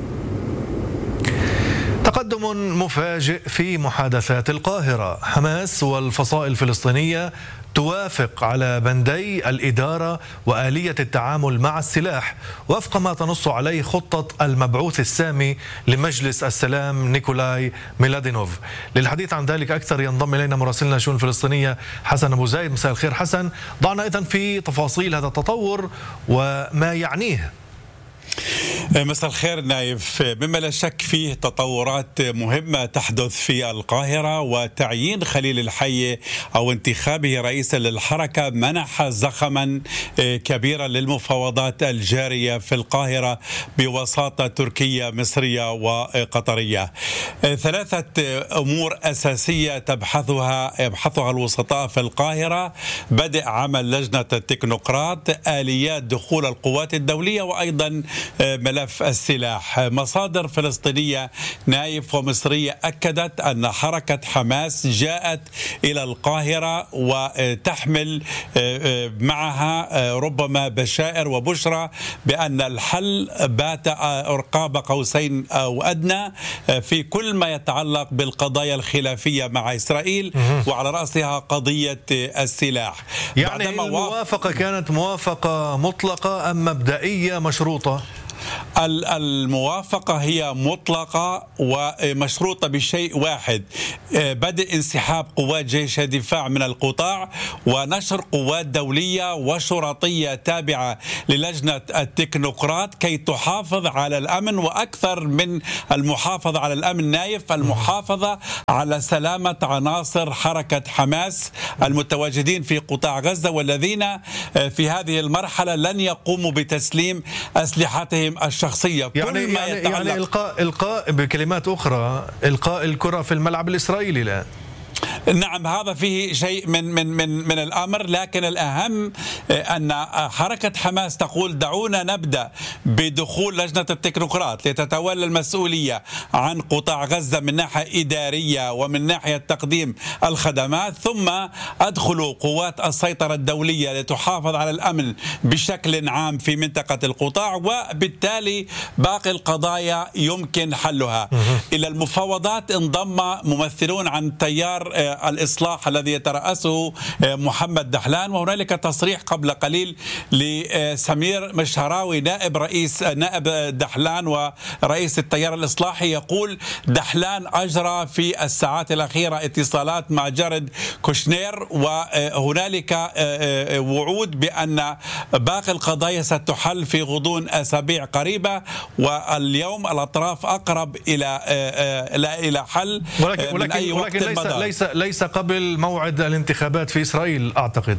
تقدم مفاجئ في محادثات القاهرة. حماس والفصائل الفلسطينية توافق على بندي الإدارة وآلية التعامل مع السلاح وفق ما تنص عليه خطة المبعوث السامي لمجلس السلام نيكولاي ميلادينوف. للحديث عن ذلك أكثر ينضم إلينا مراسلنا الشؤون الفلسطينية حسن أبو زايد. مساء الخير حسن، ضعنا إذن في تفاصيل هذا التطور وما يعنيه. مساء الخير نايف. مما لا شك فيه تطورات مهمة تحدث في القاهرة، وتعيين خليل الحي أو انتخابه رئيسا للحركة منح زخما كبيرا للمفاوضات الجارية في القاهرة بوساطة تركية مصرية وقطرية. 3 أمور أساسية يبحثها الوسطاء في القاهرة: بدء عمل لجنة التكنوقراط، آليات دخول القوات الدولية، وأيضا ملف السلاح. مصادر فلسطينية نايف ومصرية أكدت أن حركة حماس جاءت إلى القاهرة وتحمل معها ربما بشائر وبشرى بأن الحل بات قاب قوسين أو أدنى في كل ما يتعلق بالقضايا الخلافية مع إسرائيل، وعلى رأسها قضية السلاح. يعني الموافقة كانت موافقة مطلقة أم مبدئية مشروطة؟ الموافقة هي مطلقة ومشروطة بشيء واحد: بدء انسحاب قوات جيش الدفاع من القطاع ونشر قوات دولية وشرطية تابعة للجنة التكنوقراط كي تحافظ على الأمن، وأكثر من المحافظة على الأمن نايف، المحافظة على سلامة عناصر حركة حماس المتواجدين في قطاع غزة، والذين في هذه المرحلة لن يقوموا بتسليم أسلحتهم الشخصية. يعني, كل ما يعني إلقاء بكلمات أخرى إلقاء الكرة في الملعب الإسرائيلي الآن. نعم، هذا فيه شيء من الأمر، لكن الأهم أن حركة حماس تقول دعونا نبدأ بدخول لجنة التكنوقراط لتتولى المسؤولية عن قطاع غزة من ناحية إدارية ومن ناحية تقديم الخدمات، ثم أدخلوا قوات السيطرة الدولية لتحافظ على الأمن بشكل عام في منطقة القطاع، وبالتالي باقي القضايا يمكن حلها. إلى المفاوضات انضم ممثلون عن تيار الإصلاح الذي يترأسه محمد دحلان، وهنالك تصريح قبل قليل لسمير مشهراوي نائب دحلان ورئيس التيار الإصلاحي، يقول دحلان أجرى في الساعات الأخيرة اتصالات مع جارد كوشنير، وهنالك وعود بأن باقي القضايا ستحل في غضون أسابيع قريبة، واليوم الأطراف أقرب إلى حل من أي وقت مضى. ليس قبل موعد الانتخابات في إسرائيل أعتقد.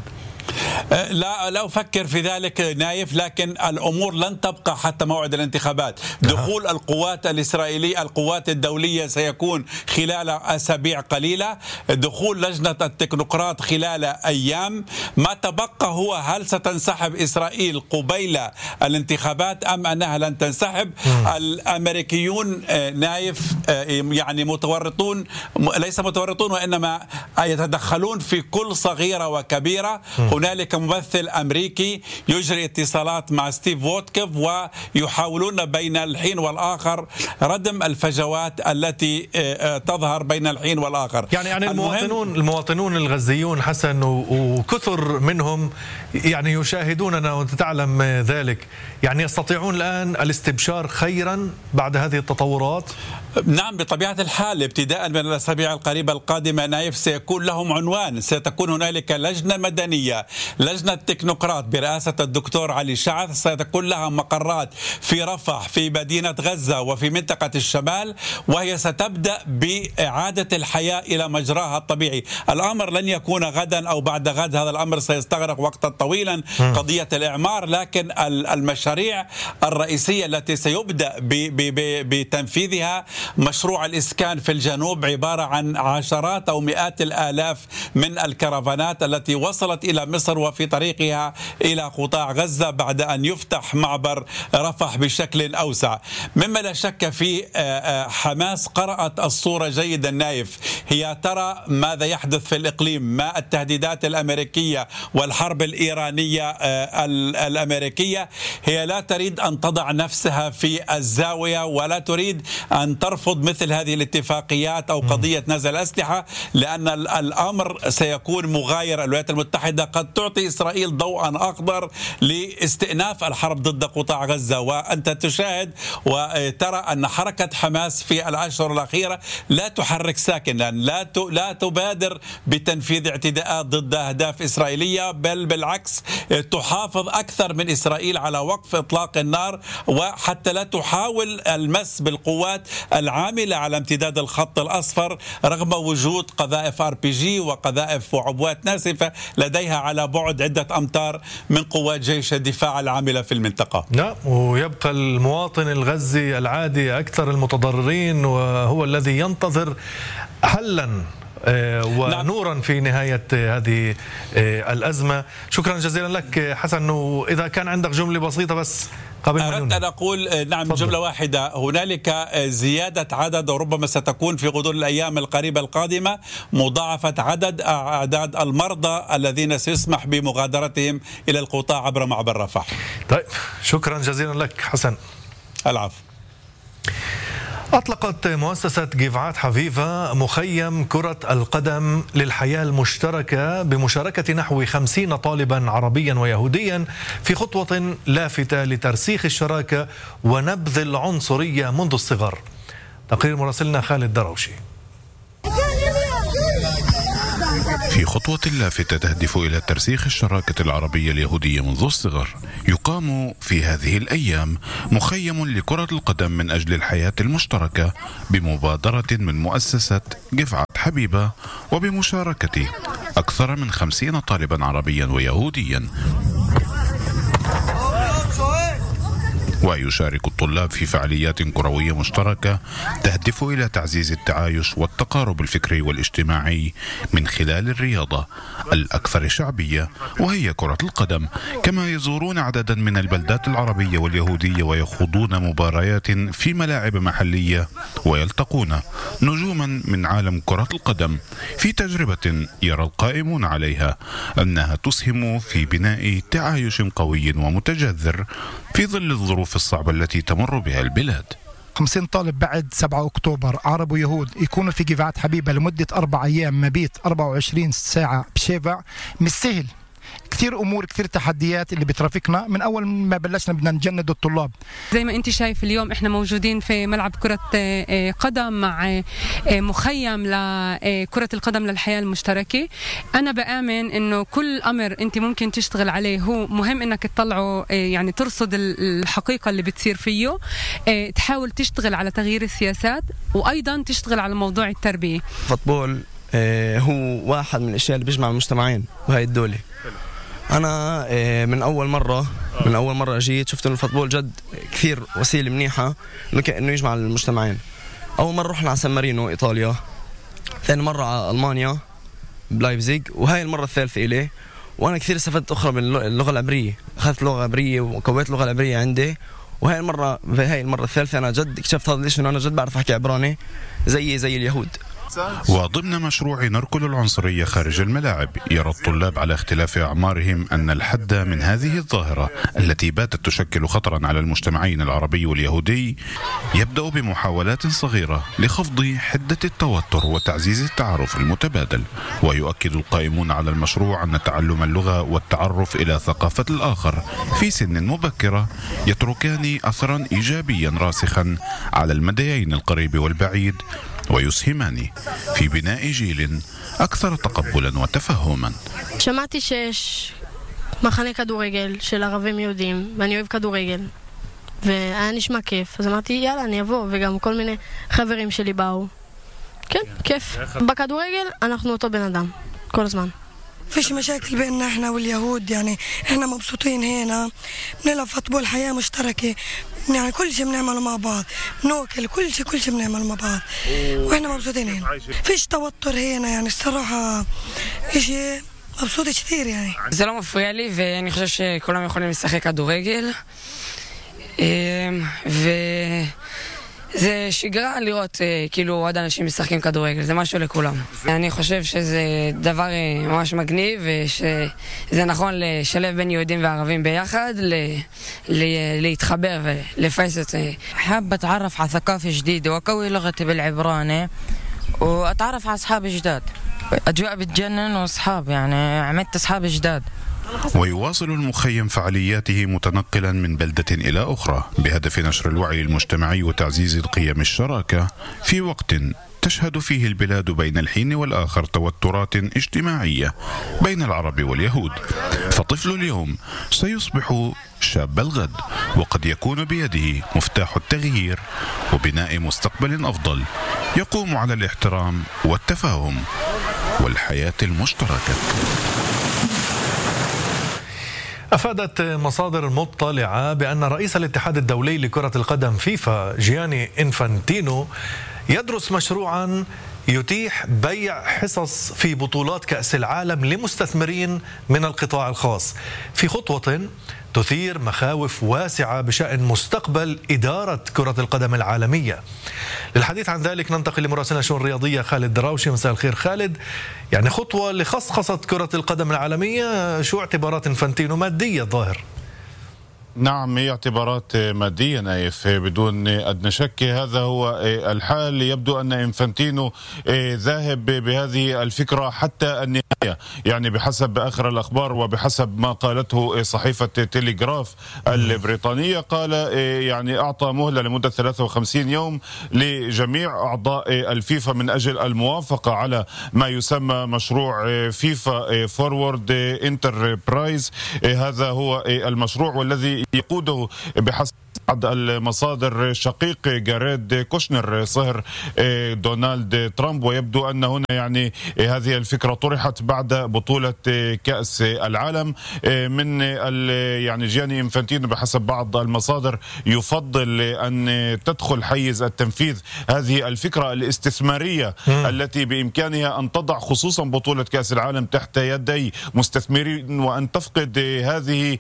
لا أفكر في ذلك نايف، لكن الأمور لن تبقى حتى موعد الانتخابات. دخول القوات الإسرائيلية القوات الدولية سيكون خلال أسابيع قليلة، دخول لجنة التكنوقراط خلال أيام. ما تبقى هو هل ستنسحب إسرائيل قبيل الانتخابات أم أنها لن تنسحب. الأمريكيون نايف يعني متورطون، ليس متورطون وإنما يتدخلون في كل صغيرة وكبيرة. هنالك ممثل أمريكي يجري اتصالات مع ستيف ووتكيف ويحاولون بين الحين والآخر ردم الفجوات التي تظهر بين الحين والآخر. يعني المواطنون الغزيون حسن وكثر منهم يعني يشاهدوننا وتعلم ذلك، يعني يستطيعون الآن الاستبشار خيرا بعد هذه التطورات؟ نعم بطبيعة الحال. ابتداء من الأسابيع القريبة القادمة نايف سيكون لهم عنوان، ستكون هنالك لجنة مدنية، لجنة تكنوقراط برئاسة الدكتور علي شعث، ستكون لها مقرات في رفح في مدينة غزة وفي منطقة الشمال، وهي ستبدأ بإعادة الحياة إلى مجراها الطبيعي. الأمر لن يكون غدا أو بعد غد، هذا الأمر سيستغرق وقتا طويلا، قضية الإعمار، لكن المشاريع الرئيسية التي سيبدأ بتنفيذها مشروع الإسكان في الجنوب، عبارة عن عشرات أو مئات الآلاف من الكرفانات التي وصلت إلى مصر وفي طريقها إلى قطاع غزة بعد أن يفتح معبر رفح بشكل أوسع. مما لا شك فيه حماس قرأت الصورة جيدا نايف، هي ترى ماذا يحدث في الإقليم، ما التهديدات الأمريكية والحرب الإيرانية الأمريكية. هي لا تريد أن تضع نفسها في الزاوية ولا تريد أن ترفض مثل هذه الاتفاقيات أو قضية نزل أسلحة، لأن الأمر سيكون مغاير. الولايات المتحدة قد تعطي إسرائيل ضوءا أخضر لاستئناف الحرب ضد قطاع غزة، وأنت تشاهد وترى أن حركة حماس في الأشهر الأخيرة لا تحرك ساكنا، لا تبادر بتنفيذ اعتداءات ضد أهداف إسرائيلية، بل بالعكس تحافظ أكثر من إسرائيل على وقف إطلاق النار، وحتى لا تحاول المس بالقوات العاملة على امتداد الخط الأصفر رغم وجود قذائف RPG وقذائف وعبوات ناسفة لديها على بعد عدة أمتار من قوات جيش الدفاع العاملة في المنطقة. نعم، ويبقى المواطن الغزي العادي أكثر المتضررين، وهو الذي ينتظر حلا ونورا في نهاية هذه الأزمة. شكرا جزيلا لك حسن. وإذا كان عندك جملة بسيطة بس قبل ما أردت أن أقول نعم فضل. جملة واحدة. هنالك زيادة عدد وربما ستكون في غضون الأيام القريبة القادمة مضاعفة أعداد المرضى الذين سيسمح بمغادرتهم إلى القطاع عبر معبر رفح. طيب شكرا جزيلا لك حسن. العفو. أطلقت مؤسسة جيفعات حفيفة مخيم كرة القدم للحياة المشتركة بمشاركة نحو 50 طالبا عربيا ويهوديا في خطوة لافتة لترسيخ الشراكة ونبذ العنصرية منذ الصغر. تقرير مراسلنا خالد دروشي. في خطوة لافتة تهدف إلى ترسيخ الشراكة العربية اليهودية منذ الصغر، يقام في هذه الأيام مخيم لكرة القدم من أجل الحياة المشتركة بمبادرة من مؤسسة جيفعات حبيبة وبمشاركة أكثر من 50 طالبا عربيا ويهوديا. ويشارك الطلاب في فعاليات كروية مشتركة تهدف إلى تعزيز التعايش والتقارب الفكري والاجتماعي من خلال الرياضة الأكثر شعبية وهي كرة القدم. كما يزورون عددا من البلدات العربية واليهودية ويخوضون مباريات في ملاعب محلية ويلتقون نجوما من عالم كرة القدم في تجربة يرى القائمون عليها أنها تسهم في بناء تعايش قوي ومتجذر في ظل الظروف الصعبة التي تمر بها البلاد. 50 طالب بعد 7 أكتوبر عرب ويهود يكونوا في جيفعات حبيبة لمدة 4 أيام مبيت 24 ساعة بشيفع مش سهل. كثير أمور كثير تحديات اللي بترافقنا من أول ما بلشنا بدنا نجند الطلاب. زي ما أنت شايف اليوم إحنا موجودين في ملعب كرة قدم مع مخيم لكرة القدم للحياة المشتركة. أنا بآمن إنه كل أمر أنت ممكن تشتغل عليه هو مهم إنك تطلعه، يعني ترصد الحقيقة اللي بتصير فيه، تحاول تشتغل على تغيير السياسات وأيضا تشتغل على موضوع التربية. فوتبول هو واحد من الأشياء اللي بيجمع المجتمعين وهي الدولة. أنا من أول مرة جيت شفت إنه الفوتبول جد كثير وسيلة منيحة إنه يجمع المجتمعين. أول مرة رحنا على سان مارينو إيطاليا، ثاني مرة على ألمانيا بلايبزيغ، وهاي المرة الثالثة إلي. وأنا كثير استفدت أخرى من اللغة العبرية، أخذت لغة عبرية وقويت اللغة العبرية عندي. وهاي المرة الثالثة أنا جد اكتشفت هذا الشيء إنه أنا جد بعرف أحكي عبراني زي اليهود. وضمن مشروع نركل العنصرية خارج الملاعب يرى الطلاب على اختلاف أعمارهم أن الحد من هذه الظاهرة التي باتت تشكل خطرا على المجتمعين العربي واليهودي يبدأ بمحاولات صغيرة لخفض حدة التوتر وتعزيز التعارف المتبادل. ويؤكد القائمون على المشروع أن تعلم اللغة والتعرف إلى ثقافة الآخر في سن مبكرة يتركان أثرا إيجابيا راسخا على المديين القريب والبعيد ويسهمان في بناء جيل أكثر تقبلا وتفهما. שמעתי שיש מחנה כדורגל של ערבים יהודים ואני אוהב כדורגל והיה נשמע כיף, אז אמרתי יאללה אני אבוא, וגם כל מיני חברים שלי באו. כן, כיף. בכדורגל אנחנו אותו בן אדם כל הזמן. فيش مشاكل بيننا احنا واليهود، يعني احنا مبسوطين هنا، بنلعب فوتبول حياة مشتركة، يعني كل شيء بنعمله مع بعض، بناكل كل شيء بنعمله مع بعض واحنا مبسوطين هنا. فيش توتر هنا، يعني الصراحة شيء مبسوط كثير يعني. זה לא מפריע לי ואני חושב שכולם יכולים לשחק כדורגל. זה שגרה לראות כאילו עוד אנשים משחקים כדורגל, זה משהו לכולם. אני חושב שזה דבר ממש מגניב ושזה נכון לשלב בין יהודים וערבים ביחד, להתחבר ולפייס את זה. حابة أتعرف على ثقافة جديدة وأقوي لغتي بالعبراني وأتعرف على أصحاب جداد. أجواء بتجنن وأصحاب، يعني عملت أصحاب جداد. ويواصل المخيم فعالياته متنقلا من بلدة إلى أخرى بهدف نشر الوعي المجتمعي وتعزيز القيم الشراكة في وقت تشهد فيه البلاد بين الحين والآخر توترات اجتماعية بين العرب واليهود. فطفل اليوم سيصبح شاب الغد، وقد يكون بيده مفتاح التغيير وبناء مستقبل أفضل يقوم على الاحترام والتفاهم والحياة المشتركة. أفادت مصادر مطلعة بأن رئيس الاتحاد الدولي لكرة القدم فيفا جياني إنفانتينو يدرس مشروعا يتيح بيع حصص في بطولات كأس العالم لمستثمرين من القطاع الخاص في خطوة تثير مخاوف واسعة بشأن مستقبل إدارة كرة القدم العالمية. للحديث عن ذلك ننتقل لمراسلنا الشؤون الرياضية خالد دراوشي. مساء الخير خالد. يعني خطوة لخصخصة كرة القدم العالمية، شو اعتبارات إنفانتينو مادية الظاهر؟ نعم، هي اعتبارات مادية نايف بدون أدنى شك. هذا هو الحال. يبدو أن إنفانتينو ذاهب بهذه الفكرة حتى النهاية، يعني بحسب آخر الأخبار وبحسب ما قالته صحيفة تيليغراف البريطانية. قال يعني أعطى مهلة لمدة 53 يوم لجميع أعضاء الفيفا من أجل الموافقة على ما يسمى مشروع فيفا فورورد انتربرايز. هذا هو المشروع والذي يقوده بحسب بعض المصادر شقيق جاريد كوشنر صهر دونالد ترامب. ويبدو أن هنا يعني هذه الفكرة طرحت بعد بطولة كأس العالم من يعني جياني إنفانتينو بحسب بعض المصادر يفضل أن تدخل حيز التنفيذ هذه الفكرة الاستثمارية التي بإمكانها أن تضع خصوصا بطولة كأس العالم تحت يدي مستثمرين وأن تفقد هذه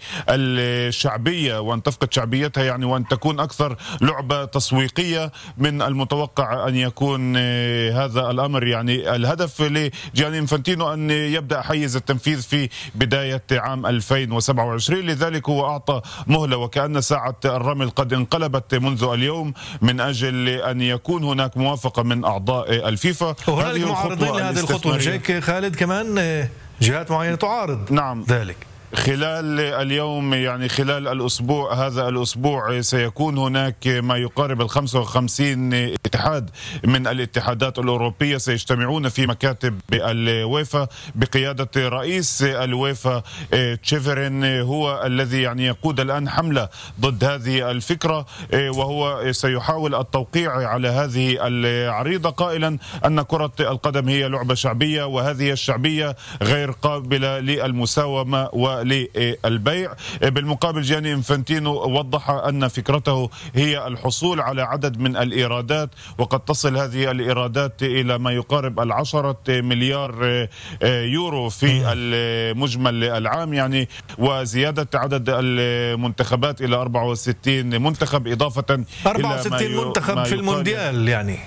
الشعبية وأن تفقد شعبيتها يعني وأن تكون أكثر لعبة تسويقية. من المتوقع أن يكون هذا الأمر يعني الهدف لجياني إنفانتينو أن يبدأ حيز التنفيذ في بداية عام 2027. لذلك هو أعطى مهلة وكأن ساعة الرمل قد انقلبت منذ اليوم من أجل أن يكون هناك موافقة من أعضاء الفيفا. وهناك معارضين لهذه الخطوة. مش هيك خالد؟ كمان جهات معينة تعارض نعم ذلك. خلال اليوم يعني خلال الأسبوع هذا الأسبوع سيكون هناك ما يقارب 55 اتحاد من الاتحادات الأوروبية سيجتمعون في مكاتب الويفا بقيادة رئيس الويفا تشيفرين. هو الذي يعني يقود الآن حملة ضد هذه الفكرة وهو سيحاول التوقيع على هذه العريضة قائلا أن كرة القدم هي لعبة شعبية وهذه الشعبية غير قابلة للمساومة وللبيع. بالمقابل جياني إنفانتينو وضح أن فكرته هي الحصول على عدد من الإيرادات وقد تصل هذه الإيرادات إلى ما يقارب 10 مليار يورو في المجمل العام يعني، وزيادة عدد المنتخبات إلى 64 منتخب إضافة 64 منتخب في المونديال يعني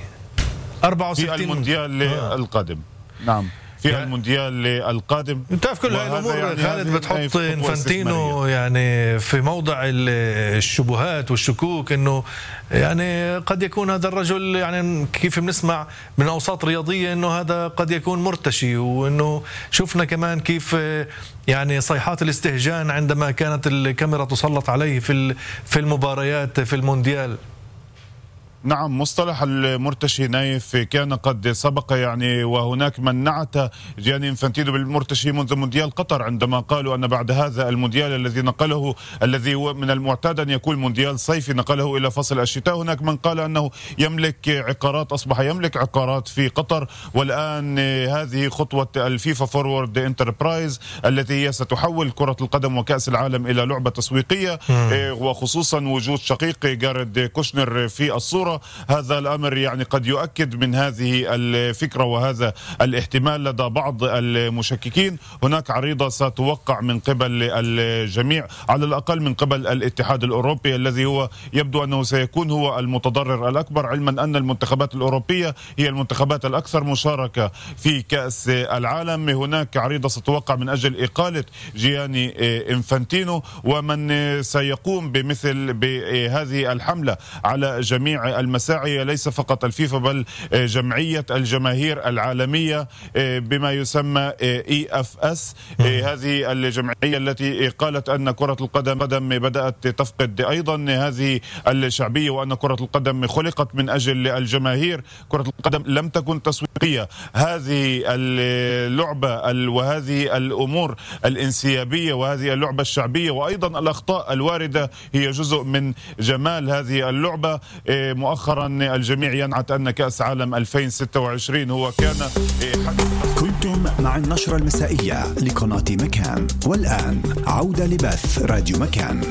64 في المونديال القادم. نعم في المونديال القادم. تعرف كل هاي الامور يعني خالد بتحط إنفانتينو يعني في موضع الشبهات والشكوك انه يعني قد يكون هذا الرجل يعني كيف بنسمع من اوساط رياضيه انه هذا قد يكون مرتشي، وانه شفنا كمان كيف يعني صيحات الاستهجان عندما كانت الكاميرا تسلط عليه في المباريات في المونديال. نعم، مصطلح المرتشي نايف كان قد سبق يعني، وهناك من نعت جياني إنفانتينو بالمرتشي منذ مونديال قطر عندما قالوا أن بعد هذا المونديال الذي هو من المعتاد أن يكون مونديال صيفي نقله إلى فصل الشتاء. هناك من قال أنه يملك عقارات، أصبح يملك عقارات في قطر، والآن هذه خطوة الفيفا فورورد انتربرايز التي هي ستحول كرة القدم وكأس العالم إلى لعبة تسويقية وخصوصا وجود شقيق جاريد كوشنر في الصورة. هذا الأمر يعني قد يؤكد من هذه الفكرة وهذا الاحتمال لدى بعض المشككين. هناك عريضة ستوقع من قبل الجميع، على الأقل من قبل الاتحاد الأوروبي الذي هو يبدو أنه سيكون هو المتضرر الأكبر، علما أن المنتخبات الأوروبية هي المنتخبات الأكثر مشاركة في كأس العالم. هناك عريضة ستوقع من أجل إقالة جياني إنفانتينو، ومن سيقوم بهذه الحملة على جميع المساعي ليس فقط الفيفا بل جمعية الجماهير العالمية بما يسمى EFS. هذه الجمعية التي قالت أن كرة القدم بدأت تفقد أيضا هذه الشعبية وأن كرة القدم خلقت من أجل الجماهير، كرة القدم لم تكن تسويقية. هذه اللعبة وهذه الأمور الانسيابية وهذه اللعبة الشعبية وأيضا الأخطاء الواردة هي جزء من جمال هذه اللعبة. مؤخرا الجميع ينعت أن كأس عالم 2026 هو كان كنتم مع النشرة المسائية لقناة مكان، والآن عودة لبث راديو مكان.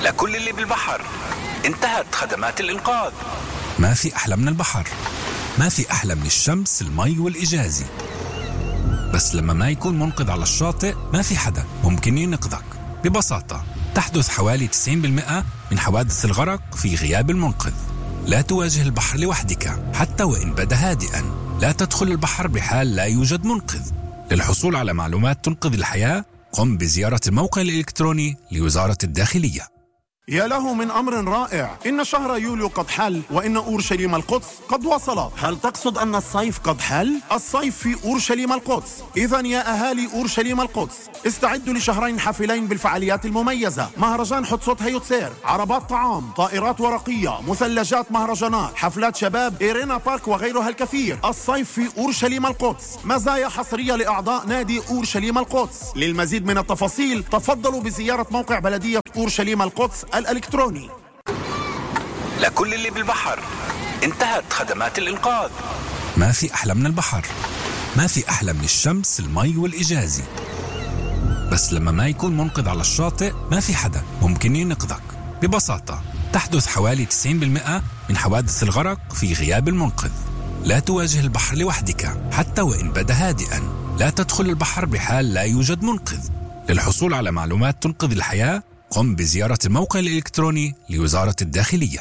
لكل اللي بالبحر انتهت خدمات الإنقاذ. ما في أحلى من البحر، ما في أحلى من الشمس، المي والإجازة. بس لما ما يكون منقذ على الشاطئ ما في حدا ممكن ينقذك. ببساطة تحدث حوالي 90% من حوادث الغرق في غياب المنقذ. لا تواجه البحر لوحدك حتى وإن بدا هادئا. لا تدخل البحر بحال لا يوجد منقذ. للحصول على معلومات تنقذ الحياة قم بزيارة الموقع الإلكتروني لوزارة الداخلية. يا له من أمر رائع، إن شهر يوليو قد حل وإن أورشليم القدس قد وصلت. هل تقصد أن الصيف قد حل؟ الصيف في أورشليم القدس. إذن يا أهالي أورشليم القدس استعدوا لشهرين حافلين بالفعاليات المميزة: مهرجان حتسوت هيوتسير، عربات طعام، طائرات ورقية، مثلجات مهرجانات، حفلات شباب، إيرينا بارك وغيرها الكثير. الصيف في أورشليم القدس، مزايا حصرية لأعضاء نادي أورشليم القدس. للمزيد من التفاصيل تفضلوا بزيارة موقع بلدية أورشليم القدس الإلكتروني. لكل اللي بالبحر انتهت خدمات الإنقاذ. ما في أحلى من البحر، ما في أحلى من الشمس، المي والإجازة. بس لما ما يكون منقذ على الشاطئ ما في حدا ممكن ينقذك. ببساطة تحدث حوالي 90% من حوادث الغرق في غياب المنقذ. لا تواجه البحر لوحدك حتى وإن بدا هادئا. لا تدخل البحر بحال لا يوجد منقذ. للحصول على معلومات تنقذ الحياة قم بزيارة الموقع الإلكتروني لوزارة الداخلية.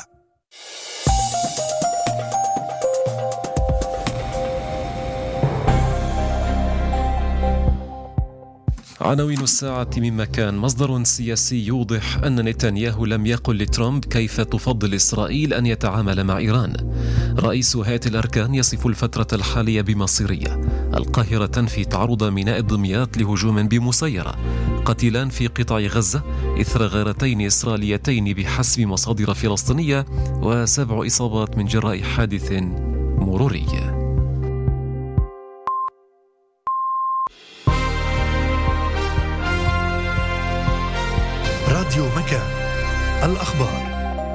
عناوين الساعة من مكان. مصدر سياسي يوضح أن نتنياهو لم يقل لترامب كيف تفضل إسرائيل أن يتعامل مع إيران. رئيس هيئة الأركان يصف الفترة الحالية بمصيرية. القاهرة تنفي تعرض ميناء دمياط لهجوم بمسيرة. قتيلان في قطاع غزة إثر غارتين إسرائيليتين بحسب مصادر فلسطينية، و7 إصابات من جراء حادث مروري. راديو مكان، الأخبار.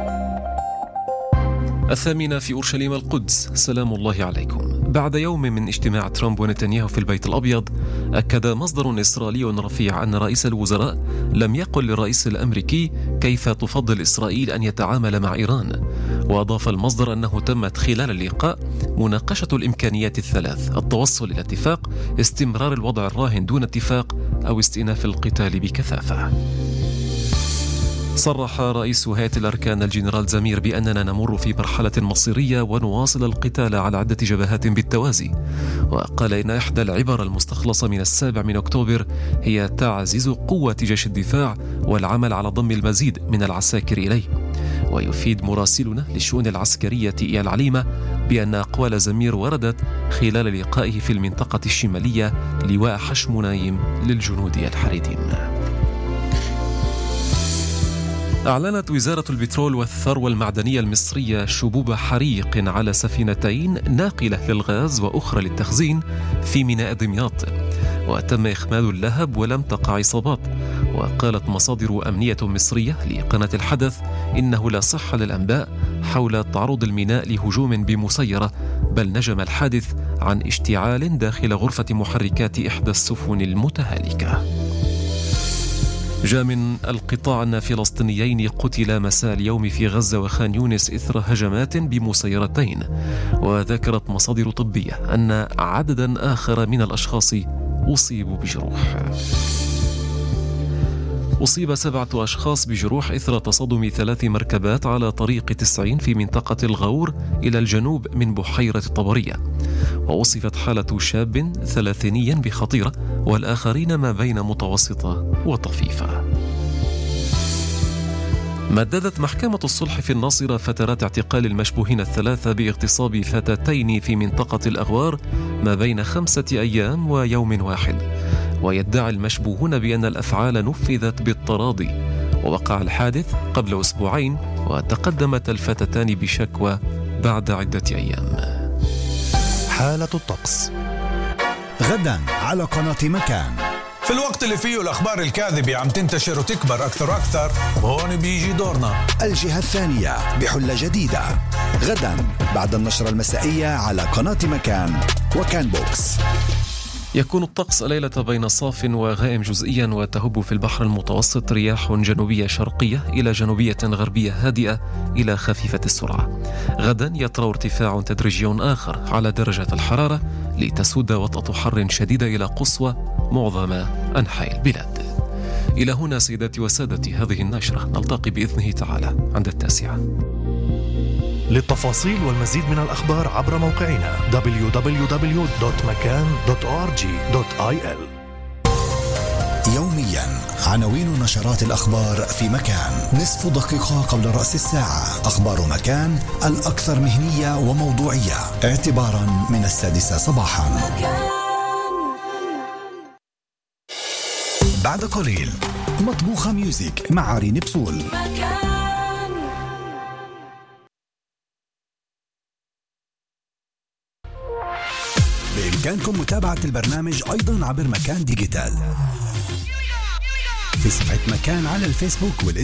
8 في أورشليم القدس. سلام الله عليكم. بعد يوم من اجتماع ترامب ونتنياهو في البيت الأبيض، أكد مصدر إسرائيلي رفيع أن رئيس الوزراء لم يقل للرئيس الأمريكي كيف تفضل إسرائيل أن يتعامل مع إيران. وأضاف المصدر أنه تمت خلال اللقاء مناقشة الإمكانيات الثلاث: التوصل إلى اتفاق، استمرار الوضع الراهن دون اتفاق، أو استئناف القتال بكثافة. صرح رئيس هيئة الأركان الجنرال زمير بأننا نمر في مرحلة مصيرية ونواصل القتال على عدة جبهات بالتوازي. وقال إن إحدى العبر المستخلصة من 7 أكتوبر هي تعزيز قوة جيش الدفاع والعمل على ضم المزيد من العساكر إليه. ويفيد مراسلنا للشؤون العسكرية إيال عليمة بأن أقوال زمير وردت خلال لقائه في المنطقة الشمالية لواء حشمونايم للجنود الحريدين. أعلنت وزارة البترول والثروة المعدنية المصرية شبوب حريق على سفينتين، ناقلة للغاز وأخرى للتخزين، في ميناء دمياط، وتم إخماد اللهب ولم تقع إصابات. وقالت مصادر أمنية مصرية لقناة الحدث إنه لا صحة للأنباء حول تعرض الميناء لهجوم بمسيرة، بل نجم الحادث عن اشتعال داخل غرفة محركات إحدى السفن المتهالكة. جاء من القطاع أن فلسطينيين قتلا مساء اليوم في غزة وخان يونس إثر هجمات بمسيرتين. وذكرت مصادر طبية أن عددا آخر من الأشخاص أصيبوا بجروح. أصيب 7 أشخاص بجروح إثر تصادم 3 مركبات على طريق 90 في منطقة الغور إلى الجنوب من بحيرة الطبرية. ووصفت حالة شاب 30 بخطيرة، والآخرين ما بين متوسطة وطفيفة. مددت محكمة الصلح في الناصرة فترات اعتقال المشبوهين الثلاثة باغتصاب فتاتين في منطقة الأغوار ما بين 5 أيام ويوم واحد. ويدعي المشبوهون بأن الأفعال نفذت بالتراضي. ووقع الحادث قبل أسبوعين، وتقدمت الفتاتان بشكوى بعد عدة أيام. حالة الطقس غدا على قناة مكان. في الوقت اللي فيه الأخبار الكاذبة عم تنتشر وتكبر أكثر وأكثر، وهون بيجي دورنا. الجهة الثانية بحلة جديدة غدا بعد النشرة المسائية على قناة مكان وكان بوكس. يكون الطقس الليلة بين صاف وغائم جزئيا، وتهب في البحر المتوسط رياح جنوبية شرقية إلى جنوبية غربية هادئة إلى خفيفة السرعة. غدا يطرأ ارتفاع تدريجي آخر على درجة الحرارة لتسود وطأة حر شديدة إلى قصوى معظم أنحاء البلاد. إلى هنا سيداتي وسادتي هذه النشرة، نلتقي بإذنه تعالى عند 9. للتفاصيل والمزيد من الأخبار عبر موقعنا www.makan.org.il. يوميا عناوين نشرات الأخبار في مكان، نصف دقيقة قبل رأس الساعة. أخبار مكان الأكثر مهنية وموضوعية اعتبارا من 6 صباحا. بعد قليل مطبوخة ميوزك مع عرين بسول. بإمكانكم متابعة البرنامج أيضا عبر مكان ديجيتال في صفحة مكان على الفيسبوك